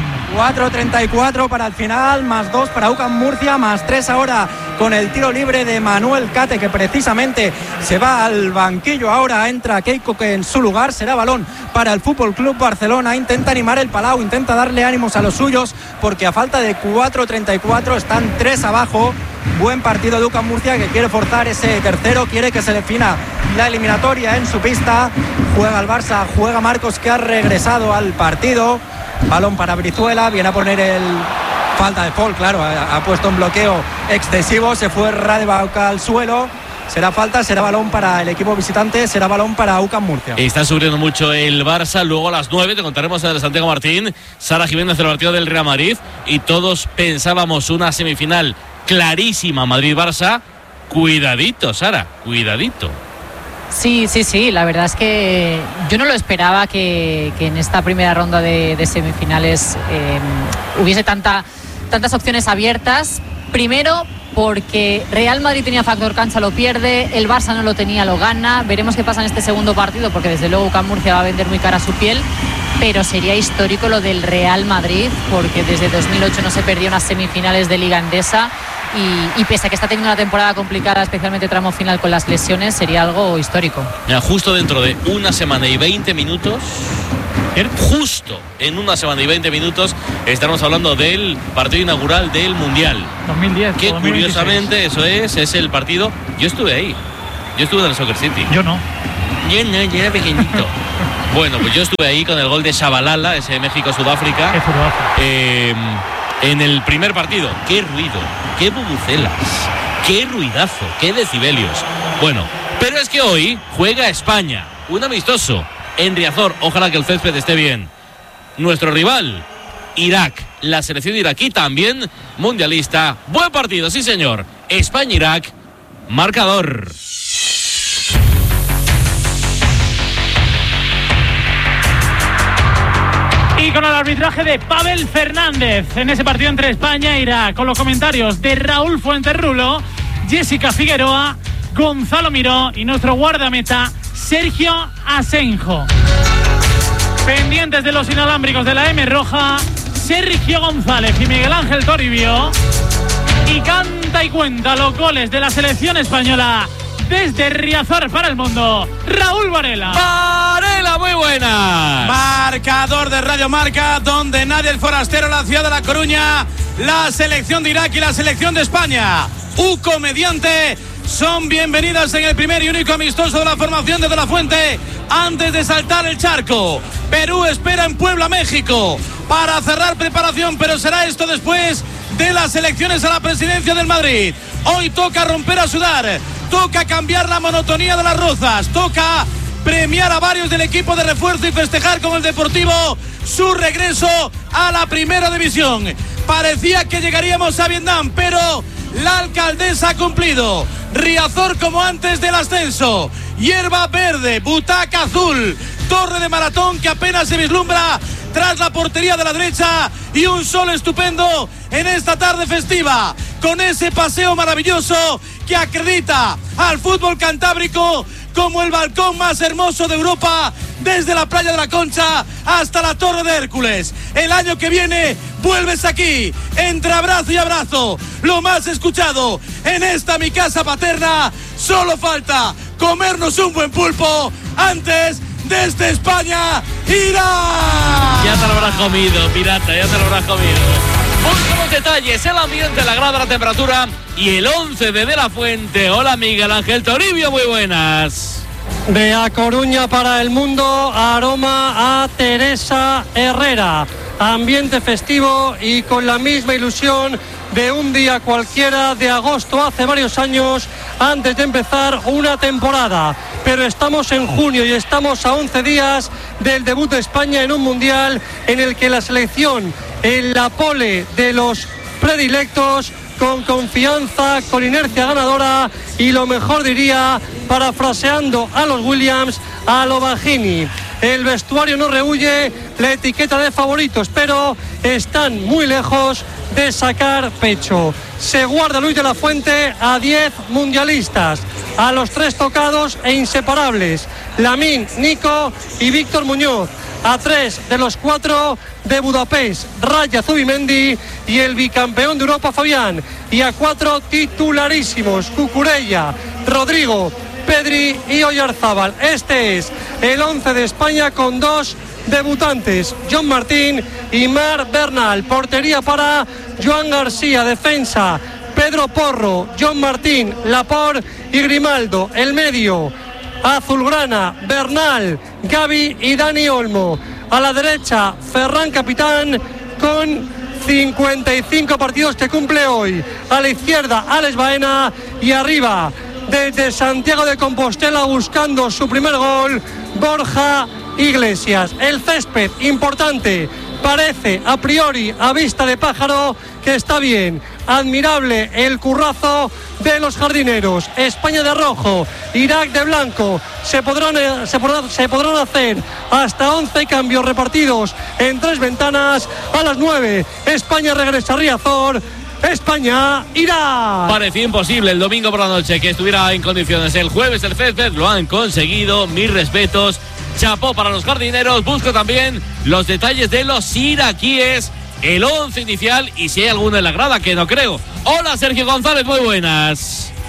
4:34 para el final, más 2 para UCAM Murcia, más 3 ahora con el tiro libre de Manuel Cate, que precisamente se va al banquillo. Ahora entra Keiko, que en su lugar será balón para el Fútbol Club Barcelona. Intenta animar el Palau, intenta darle ánimos a los suyos, porque a falta de 4:34 están 3 abajo. Buen partido de UCAM Murcia, que quiere forzar ese tercero, quiere que se defina la eliminatoria en su pista. Juega el Barça, juega Marcos, que ha regresado al partido. Balón para Brizuela, viene a poner el falta de Paul, claro, ha puesto un bloqueo excesivo, se fue Radebauca al suelo. Será falta, será balón para el equipo visitante, será balón para UCAM Murcia. Está sufriendo mucho el Barça. Luego a las 9 te contaremos en el Santiago Martín, Sara Jiménez del partido del Real Madrid, y todos pensábamos una semifinal clarísima Madrid-Barça. Cuidadito, Sara, cuidadito. Sí, la verdad es que yo no lo esperaba que en esta primera ronda de semifinales hubiese tantas opciones abiertas. Primero, porque Real Madrid tenía factor cancha, lo pierde, el Barça no lo tenía, lo gana. Veremos qué pasa en este segundo partido, porque desde luego UCAM Murcia va a vender muy cara su piel, pero sería histórico lo del Real Madrid, porque desde 2008 no se perdió unas semifinales de Liga Endesa, y pese a que está teniendo una temporada complicada, especialmente tramo final con las lesiones, sería algo histórico. Mira, justo dentro de una semana y 20 minutos Justo en una semana y 20 minutos estaremos hablando del partido inaugural del Mundial. 2010. Que 2016. Curiosamente, eso es el partido. Yo estuve ahí. Yo estuve en el Soccer City. Yo no. Yo era pequeñito. Bueno, pues yo estuve ahí con el gol de Shabalala, ese México-Sudáfrica. En el primer partido. Qué ruido, qué bubucelas, qué ruidazo, qué decibelios. Bueno, pero es que hoy juega España, un amistoso en Riazor. Ojalá que el césped esté bien. Nuestro rival, Irak, la selección iraquí también mundialista. Buen partido, sí señor. España-Irak, marcador. Y con el arbitraje de Pavel Fernández en ese partido entre España e Irak, con los comentarios de Raúl Fuenterrulo, Jessica Figueroa, Gonzalo Miró y nuestro guardameta Sergio Asenjo. Pendientes de los inalámbricos de la M Roja, Sergio González y Miguel Ángel Toribio. Y canta y cuenta los goles de la selección española desde Riazor para el mundo, Raúl Varela. Varela, muy buena. Marcador de Radio Marca, donde nadie el forastero, la ciudad de La Coruña, la selección de Irak y la selección de España. Comediante son bienvenidas en el primer y único amistoso de la formación de De La Fuente antes de saltar el charco. Perú espera en Puebla, México, para cerrar preparación, pero será esto después de las elecciones a la presidencia del Madrid. Hoy toca romper a sudar, toca cambiar la monotonía de las rozas, toca premiar a varios del equipo de refuerzo y festejar con el Deportivo su regreso a la primera división. Parecía que llegaríamos a Vietnam, pero la alcaldesa ha cumplido. Riazor como antes del ascenso, hierba verde, butaca azul, torre de maratón que apenas se vislumbra tras la portería de la derecha y un sol estupendo en esta tarde festiva, con ese paseo maravilloso que acredita al fútbol cantábrico como el balcón más hermoso de Europa, desde la playa de la Concha hasta la Torre de Hércules. El año que viene vuelves aquí, entre abrazo y abrazo, lo más escuchado en esta mi casa paterna. Solo falta comernos un buen pulpo antes desde España, Irak. Ya te lo habrás comido, pirata, ya te lo habrás comido. Últimos detalles, el ambiente, la grada, la temperatura y el 11 de La Fuente. Hola, Miguel Ángel Toribio, muy buenas. De A Coruña para el mundo, aroma a Teresa Herrera. Ambiente festivo y con la misma ilusión de un día cualquiera de agosto hace varios años, antes de empezar una temporada. Pero estamos en junio y estamos a 11 días del debut de España en un mundial en el que la selección, en la pole de los predilectos, con confianza, con inercia ganadora y lo mejor diría, parafraseando a los Williams, a lo Bajini. El vestuario no rehuye la etiqueta de favoritos, pero están muy lejos de sacar pecho. Se guarda Luis de la Fuente a 10 mundialistas, a los 3 tocados e inseparables, Lamine, Nico y Víctor Muñoz, a 3 de los 4 de Budapest, Raya Zubimendi y el bicampeón de Europa Fabián, y a 4 titularísimos, Cucurella, Rodrigo, Pedri y Oyarzábal. Este es el 11 de España con 2 debutantes, John Martín y Marc Bernal. Portería para Joan García, defensa Pedro Porro, John Martín, Laporte y Grimaldo. El medio, azulgrana, Bernal, Gavi y Dani Olmo. A la derecha, Ferran Capitán con 55 partidos que cumple hoy. A la izquierda, Alex Baena, y arriba, desde Santiago de Compostela buscando su primer gol, Borja Iglesias. El césped, importante, parece a priori, a vista de pájaro, que está bien. Admirable el currazo de los jardineros. España de rojo, Irak de blanco. Se podrán hacer hasta 11 cambios repartidos en 3 ventanas. A las 9, España regresa a Riazor. España, Irak. Parecía imposible el domingo por la noche que estuviera en condiciones. El jueves el césped lo han conseguido. Mis respetos. Chapó para los jardineros. Busco también los detalles de los iraquíes, el 11 inicial y si hay alguno en la grada, que no creo. Hola, Sergio González, muy buenas.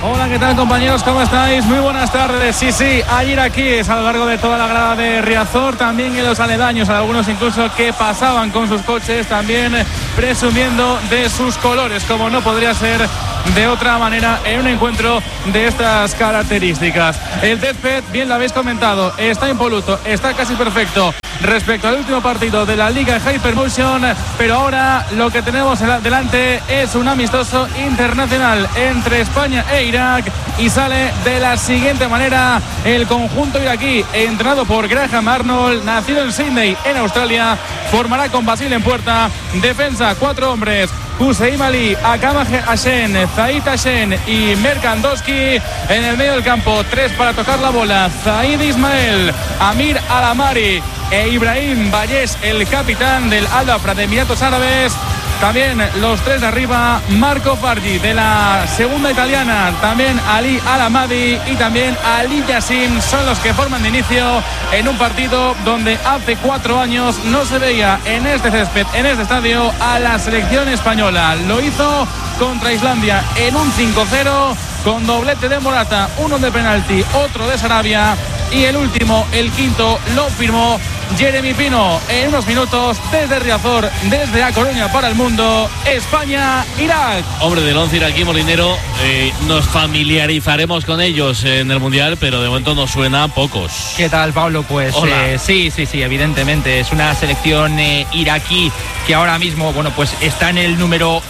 Hola, ¿qué tal, compañeros? ¿Cómo estáis? Muy buenas tardes. Sí, hay iraquíes a lo largo de toda la grada de Riazor, también en los aledaños, algunos incluso que pasaban con sus coches, también presumiendo de sus colores, como no podría ser de otra manera en un encuentro de estas características. El césped, bien lo habéis comentado, está impoluto, está casi perfecto respecto al último partido de la Liga Hypermotion, pero ahora lo que tenemos delante es un amistoso internacional entre España e Irak, y sale de la siguiente manera el conjunto iraquí, entrenado por Graham Arnold, nacido en Sydney, en Australia. Formará con Basile en puerta, defensa 4 hombres: Hussein Ali, Akama Hashen, Zaid Hashen y Merkandowski. En el medio del campo, 3 para tocar la bola: Zaid Ismael, Amir Alamari e Ibrahim Valles, el capitán del Al-Dafra de Emiratos Árabes. También los 3 de arriba: Marco Fargi de la segunda italiana, también Ali Alamadi y también Ali Yassin, son los que forman de inicio en un partido donde hace 4 años no se veía en este césped, en este estadio, a la selección española. Lo hizo contra Islandia en un 5-0 con doblete de Morata, uno de penalti, otro de Sarabia, y el último, el quinto, lo firmó Jeremy Pino. En unos minutos, desde Riazor, desde A Coruña para el mundo, España-Irak. Hombre, del 11 iraquí, Molinero, nos familiarizaremos con ellos en el Mundial, pero de momento nos suena pocos. ¿Qué tal, Pablo? Pues sí, evidentemente es una selección iraquí que ahora mismo, bueno, pues está en el número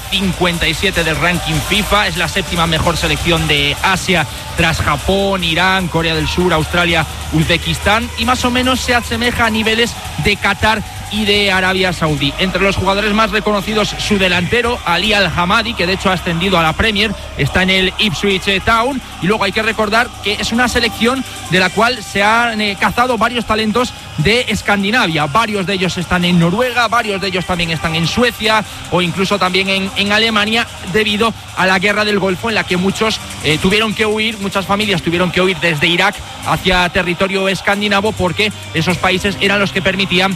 57 del ranking FIFA, es la 7ª mejor selección de Asia tras Japón, Irán, Corea del Sur, Australia, Uzbekistán, y más o menos se asemeja a niveles de Qatar y de Arabia Saudí. Entre los jugadores más reconocidos, su delantero Ali Al-Hamadi, que de hecho ha ascendido a la Premier, está en el Ipswich Town. Y luego hay que recordar que es una selección de la cual se han cazado varios talentos de Escandinavia. Varios de ellos están en Noruega, varios de ellos también están en Suecia o incluso también en Alemania, debido a la guerra del Golfo, en la que muchos tuvieron que huir, muchas familias tuvieron que huir desde Irak hacia territorio escandinavo, porque esos países eran los que permitían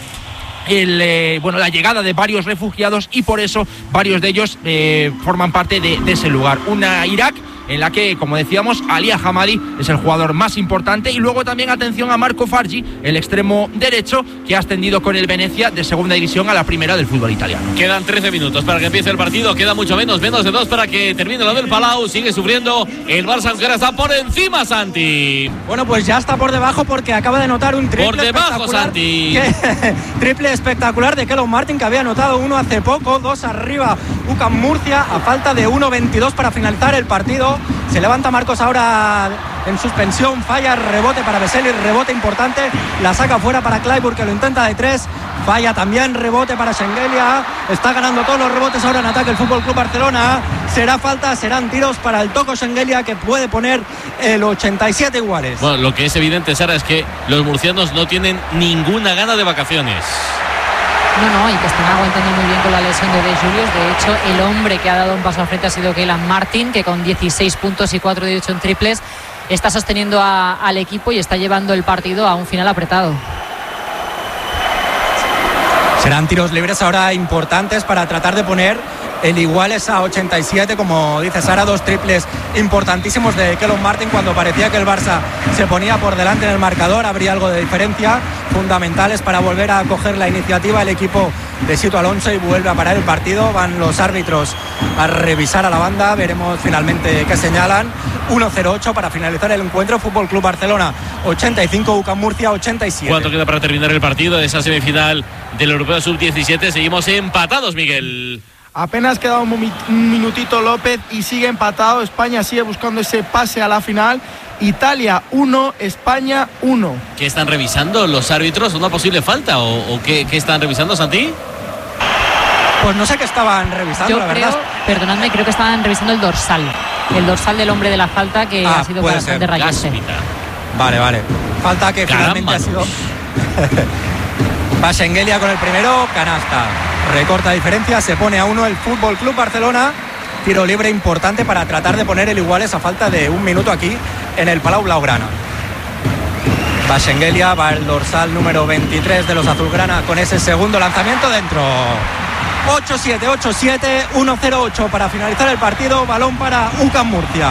la llegada de varios refugiados, y por eso varios de ellos forman parte de ese lugar. Una Irak en la que, como decíamos, Ali Al-Hamadi es el jugador más importante, y luego también atención a Marco Fargi, el extremo derecho, que ha ascendido con el Venecia de segunda división a la primera del fútbol italiano. Quedan 13 minutos para que empiece el partido, queda mucho menos de 2 para que termine lo del Palau. Sigue sufriendo el Barça, aunque ahora está por encima, Santi. Bueno, pues ya está por debajo, porque acaba de anotar un triple por debajo, Santi. Triple espectacular de Kellon Martin, que había anotado uno hace poco. 2 arriba UCAM Murcia, a falta de 1:22 para finalizar el partido. Se levanta Marcos ahora en suspensión, falla, rebote para Vesely, rebote importante, la saca fuera para Clyburn, que lo intenta de 3, falla también, rebote para Shengelia. Está ganando todos los rebotes ahora en ataque el FC Barcelona. Será falta, serán tiros para el Toco Shengelia, que puede poner el 87 iguales. Bueno, lo que es evidente, Sara, es que los murcianos no tienen ninguna gana de vacaciones. No, y que están aguantando muy bien con la lesión de Julius. De hecho, el hombre que ha dado un paso al frente ha sido Kellon Martin, que con 16 puntos y 4 de 8 en triples está sosteniendo al equipo y está llevando el partido a un final apretado. Serán tiros libres ahora importantes para tratar de poner el iguales a 87, como dice Sara. 2 triples importantísimos de Kellon Martin cuando parecía que el Barça se ponía por delante en el marcador, habría algo de diferencia, fundamentales para volver a coger la iniciativa el equipo de Sito Alonso, y vuelve a parar el partido. Van los árbitros a revisar a la banda, veremos finalmente qué señalan. 1-0-8 para finalizar el encuentro. Fútbol Club Barcelona 85, UCAM Murcia 87. ¿Cuánto queda para terminar el partido de esa semifinal del Europeo Sub-17? Seguimos empatados, Miguel. Apenas queda un minutito, López, y sigue empatado. España sigue buscando ese pase a la final. Italia 1, España 1. ¿Qué están revisando los árbitros? ¿Una posible falta? ¿O qué están revisando, Santi? Pues no sé qué estaban revisando. Yo la creo, verdad. perdonadme, creo que estaban revisando el dorsal. El dorsal del hombre de la falta, que ha sido bastante rayante. Vale. Falta que finalmente ha sido Shengelia con el primero, canasta. Recorta diferencia, se pone a 1 el Fútbol Club Barcelona. Tiro libre importante para tratar de poner el iguales a falta de 1 minuto aquí en el Palau Blaugrana. Va Shengelia, va el dorsal número 23 de los azulgrana con ese segundo lanzamiento dentro. 8-7, 8-7, 1-0-8 para finalizar el partido. Balón para UCAM Murcia.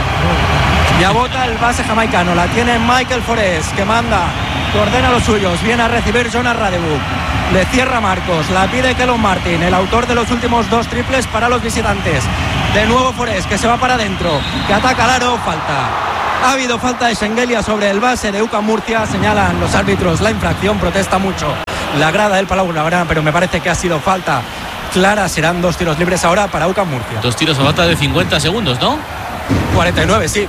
Ya bota el base jamaicano. La tiene Michael Forés, que manda, que ordena a los suyos. Viene a recibir Jonas Radebuk. Le cierra Marcos. La pide Kellon Martin, el autor de los últimos 2 triples para los visitantes. De nuevo Forés, que se va para adentro, que ataca al aro. Falta. Ha habido falta de Schengelia sobre el base de UCAM Murcia. Señalan los árbitros la infracción. Protesta mucho la grada del Palau Blaugrana, pero me parece que ha sido falta clara. Serán 2 tiros libres ahora para UCAM Murcia. 2 tiros a falta de 50 segundos, ¿no? 49, sí,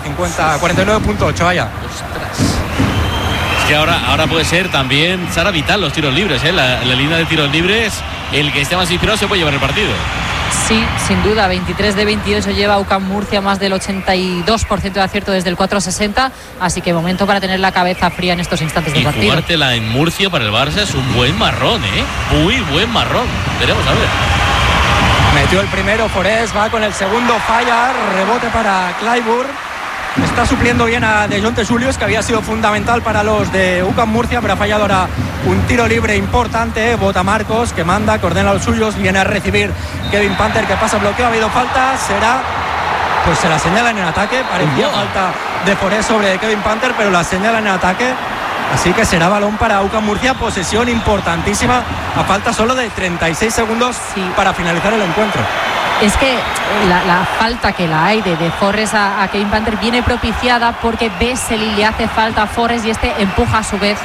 49.8, vaya. Ostras. Es que ahora puede ser también Sara vital los tiros libres, ¿eh? La línea de tiros libres, el que esté más inspirado se puede llevar el partido. Sí, sin duda, 23 de 28 lleva UCAM Murcia, más del 82% de acierto desde el 4.60, así que momento para tener la cabeza fría en estos instantes del partido. Y jugártela en Murcia para el Barça es un buen marrón, muy buen marrón. Veremos a ver. Metió el primero Forés, va con el segundo, falla, rebote para Clyburn. Está supliendo bien a Dejonte Julius, que había sido fundamental para los de UCAM Murcia, pero ha fallado ahora un tiro libre importante. Bota Marcos, que manda, que ordena a los suyos, viene a recibir Kevin Panther, que pasa bloqueo. Ha habido falta, pues se la señalan en ataque. Parecía falta de Forés sobre Kevin Panther, pero la señalan en ataque. Así que será balón para UCAM Murcia, posesión importantísima, a falta solo de 36 segundos para finalizar el encuentro. Es que la falta que la hay de Forrest a Kevin Panther viene propiciada porque Vesely le hace falta a Forrest y este empuja a su vez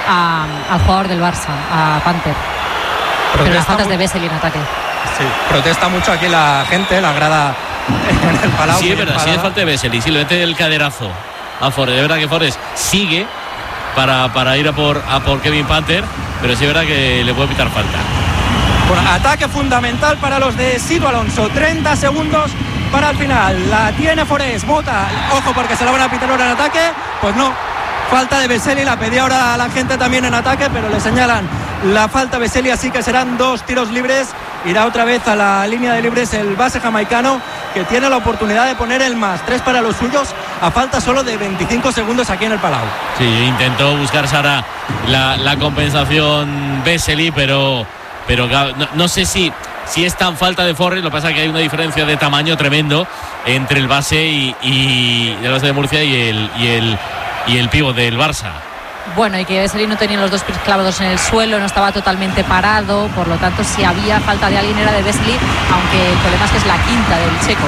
al jugador del Barça, a Panther. Pero las faltas de Vesely en ataque. Sí, protesta mucho aquí la gente, la grada en el Palau. Sí, es verdad, sí es falta de Vesely, sí le mete el caderazo a Forrest. De verdad que Forrest sigue para ir a por Kevin Panther, pero sí es verdad que le puede pitar falta. Bueno, ataque fundamental para los de Sito Alonso. 30 segundos para el final. La tiene Forés, bota. Ojo, porque se la van a pitar ahora en ataque. Pues no. Falta de Vesely. La pedía ahora a la gente también en ataque, pero le señalan la falta a Vesely. Así que serán 2 tiros libres. Irá otra vez a la línea de libres el base jamaicano, que tiene la oportunidad de poner el +3 para los suyos a falta solo de 25 segundos aquí en el Palau. Sí, intentó buscar Sara la compensación Vesely, pero no sé si es tan falta de Forrest. Lo que pasa es que hay una diferencia de tamaño tremendo entre el base y el base de Murcia y el pívot del Barça. Bueno, y que Vesely no tenía los 2 pies clavados en el suelo, no estaba totalmente parado, por lo tanto si había falta de alguien era de Vesely, aunque el problema es que es la quinta del checo.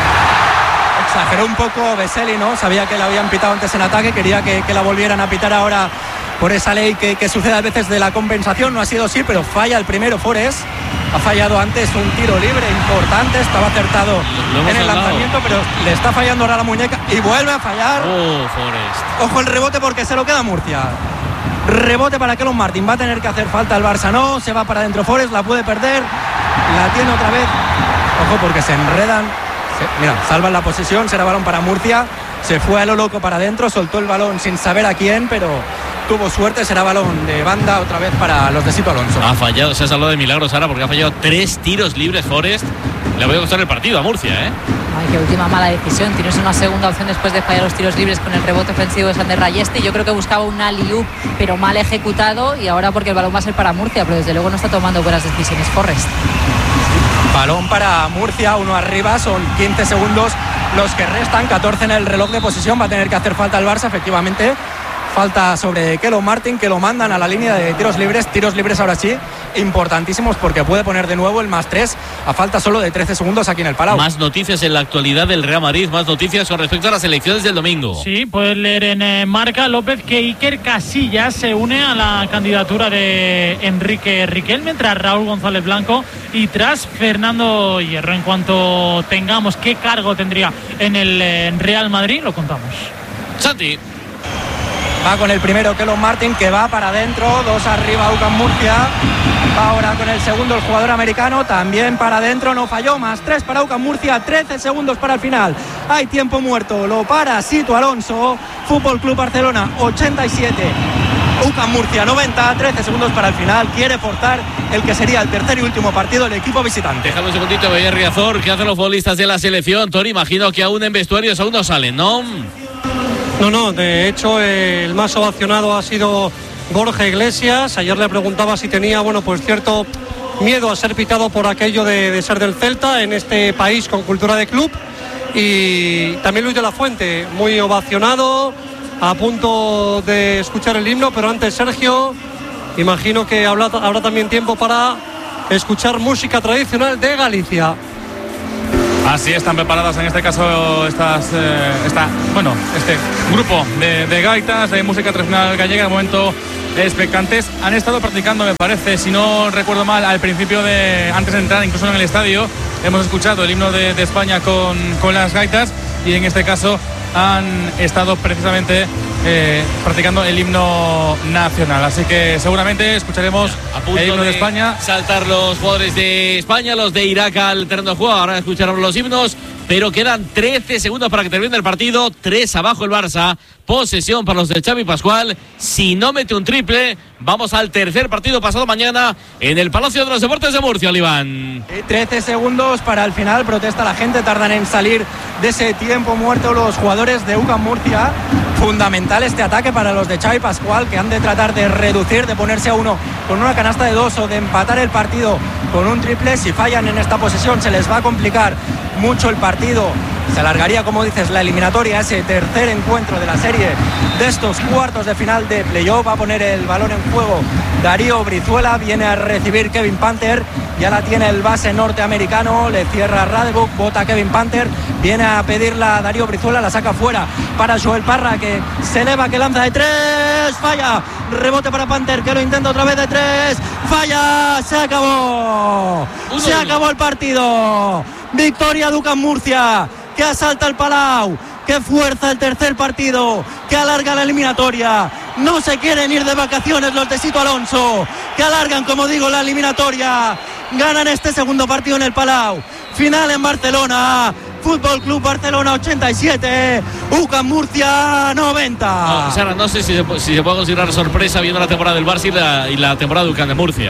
Exageró un poco Vesely, ¿no? Sabía que la habían pitado antes en ataque, quería que la volvieran a pitar ahora por esa ley que sucede a veces de la compensación. No ha sido así, pero falla el primero Forés. Ha fallado antes un tiro libre importante, estaba acertado en el lanzamiento, pero le está fallando ahora la muñeca y vuelve a fallar. Forest. Ojo el rebote, porque se lo queda Murcia. Rebote para Kellon Martin, va a tener que hacer falta el Barça. No, se va para adentro Forest, la puede perder, la tiene otra vez. Ojo, porque se enredan. Mira, salvan la posesión, será balón para Murcia. Se fue a lo loco para adentro, soltó el balón sin saber a quién, pero tuvo suerte. Será balón de banda otra vez para los de Sito Alonso. Ha fallado, se ha salvado de milagros ahora, porque ha fallado 3 tiros libres Forest. Le voy a costar el partido a Murcia, ¿eh? Ay, qué última mala decisión. Tienes una segunda opción después de fallar los tiros libres con el rebote ofensivo de Sander Rayeste. Yo creo que buscaba un alley-oop, pero mal ejecutado, y ahora porque el balón va a ser para Murcia, pero desde luego no está tomando buenas decisiones Forrest. Balón para Murcia, uno arriba, son 15 segundos los que restan, 14 en el reloj de posesión. Va a tener que hacer falta el Barça, efectivamente. Falta sobre Kellon Martin, que lo mandan a la línea de tiros libres ahora sí, importantísimos, porque puede poner de nuevo el +3 a falta solo de 13 segundos aquí en el Palau. Más noticias en la actualidad del Real Madrid, más noticias con respecto a las elecciones del domingo. Sí, puedes leer en Marca, López, que Iker Casillas se une a la candidatura de Enrique Riquelme tras Raúl González Blanco y tras Fernando Hierro. En cuanto tengamos qué cargo tendría en el Real Madrid, lo contamos. Santi. Va con el primero Kellon Martin, que va para adentro, 2 arriba UCAM Murcia. Va ahora con el segundo el jugador americano, también para adentro, no falló, +3 para UCAM Murcia, 13 segundos para el final. Hay tiempo muerto, lo para Sito Alonso. Fútbol Club Barcelona 87, UCAM Murcia 90, 13 segundos para el final. Quiere forzar el que sería el tercer y último partido del equipo visitante. Déjame un segundito, Javier Riazor. ¿Qué hacen los futbolistas de la selección? Tony, imagino que aún en vestuarios aún no salen, ¿no? No, de hecho el más ovacionado ha sido Borja Iglesias. Ayer le preguntaba si tenía, cierto miedo a ser pitado por aquello de ser del Celta en este país con cultura de club. Y también Luis de la Fuente, muy ovacionado, a punto de escuchar el himno, pero antes Sergio, imagino que habrá también tiempo para escuchar música tradicional de Galicia. Así están preparadas en este caso este grupo de gaitas de música tradicional gallega. De momento expectantes, han estado practicando, me parece, si no recuerdo mal, al principio antes de entrar incluso en el estadio, hemos escuchado el himno de España con las gaitas, y en este caso han estado precisamente practicando el himno nacional, así que seguramente escucharemos el himno de España. Saltar los jugadores de España, los de Irak al terreno de juego, ahora escucharemos los himnos, pero quedan 13 segundos para que termine el partido, 3 abajo el Barça, posesión para los de Xavi Pascual, si no mete un triple, vamos al tercer partido pasado mañana en el Palacio de los Deportes de Murcia, Oliván. 13 segundos para el final, protesta la gente, tardan en salir de ese tiempo muerto los jugadores de UCAM Murcia. Fundamental este ataque para los de Xavi Pascual, que han de tratar de reducir, de ponerse a uno con una canasta de 2 o de empatar el partido con un triple. Si fallan en esta posesión se les va a complicar mucho el partido, se alargaría, como dices, la eliminatoria, ese tercer encuentro de la serie de estos cuartos de final de playoff. Va a poner el balón en juego Darío Brizuela, viene a recibir Kevin Panther, ya la tiene el base norteamericano, le cierra Radebuk, bota Kevin Panther, viene a pedirla a Darío Brizuela, la saca fuera para Joel Parra, que se eleva, que lanza de 3, falla, rebote para Panther, que lo intenta otra vez de 3, falla, se acabó, se acabó el partido. Victoria de UCAM Murcia, que asalta el Palau, que fuerza el tercer partido, que alarga la eliminatoria. No se quieren ir de vacaciones los de Sito Alonso, que alargan, como digo, la eliminatoria. Ganan este segundo partido en el Palau. Final en Barcelona. Fútbol Club Barcelona 87, UCAM Murcia 90. Sara, no sé si se puede considerar sorpresa viendo la temporada del Barça y la temporada de UCAM de Murcia.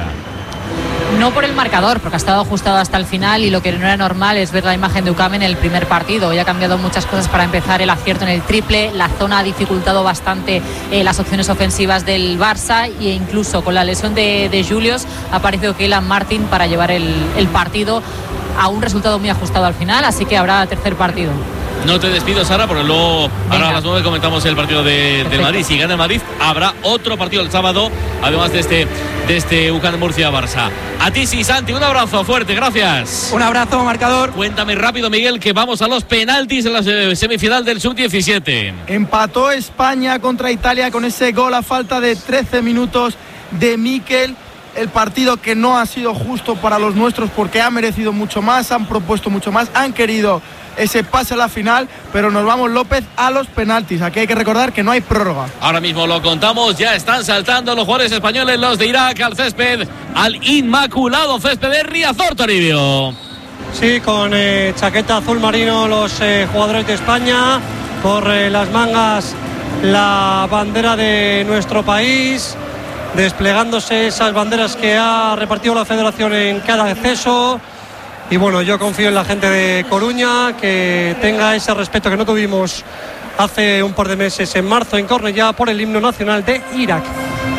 No por el marcador, porque ha estado ajustado hasta el final, y lo que no era normal es ver la imagen de UCAM en el primer partido. Hoy ha cambiado muchas cosas. Para empezar, el acierto en el triple, la zona ha dificultado bastante las opciones ofensivas del Barça, e incluso con la lesión de Julius ha aparecido Keylan Martin para llevar el partido a un resultado muy ajustado al final, así que habrá tercer partido. No te despido, Sara, porque luego ahora a las 9 comentamos el partido de Madrid. Si gana el Madrid, habrá otro partido el sábado, además de este UCAM Murcia-Barça. A ti sí, Santi, un abrazo fuerte, gracias. Un abrazo, marcador. Cuéntame rápido, Miguel, que vamos a los penaltis en la semifinal del Sub-17. Empató España contra Italia con ese gol a falta de 13 minutos de Mikel. El partido que no ha sido justo para los nuestros, porque ha merecido mucho más, han propuesto mucho más, han querido ese pase a la final, pero nos vamos, López, a los penaltis. Aquí hay que recordar que no hay prórroga. Ahora mismo lo contamos, ya están saltando los jugadores españoles, los de Irak, al césped, al inmaculado césped de Riazor, Toribio. Sí, con chaqueta azul marino los jugadores de España, por las mangas la bandera de nuestro país, desplegándose esas banderas que ha repartido la federación en cada acceso. Y bueno, yo confío en la gente de Coruña, que tenga ese respeto que no tuvimos hace un par de meses en marzo en Cornellá por el himno nacional de Irak.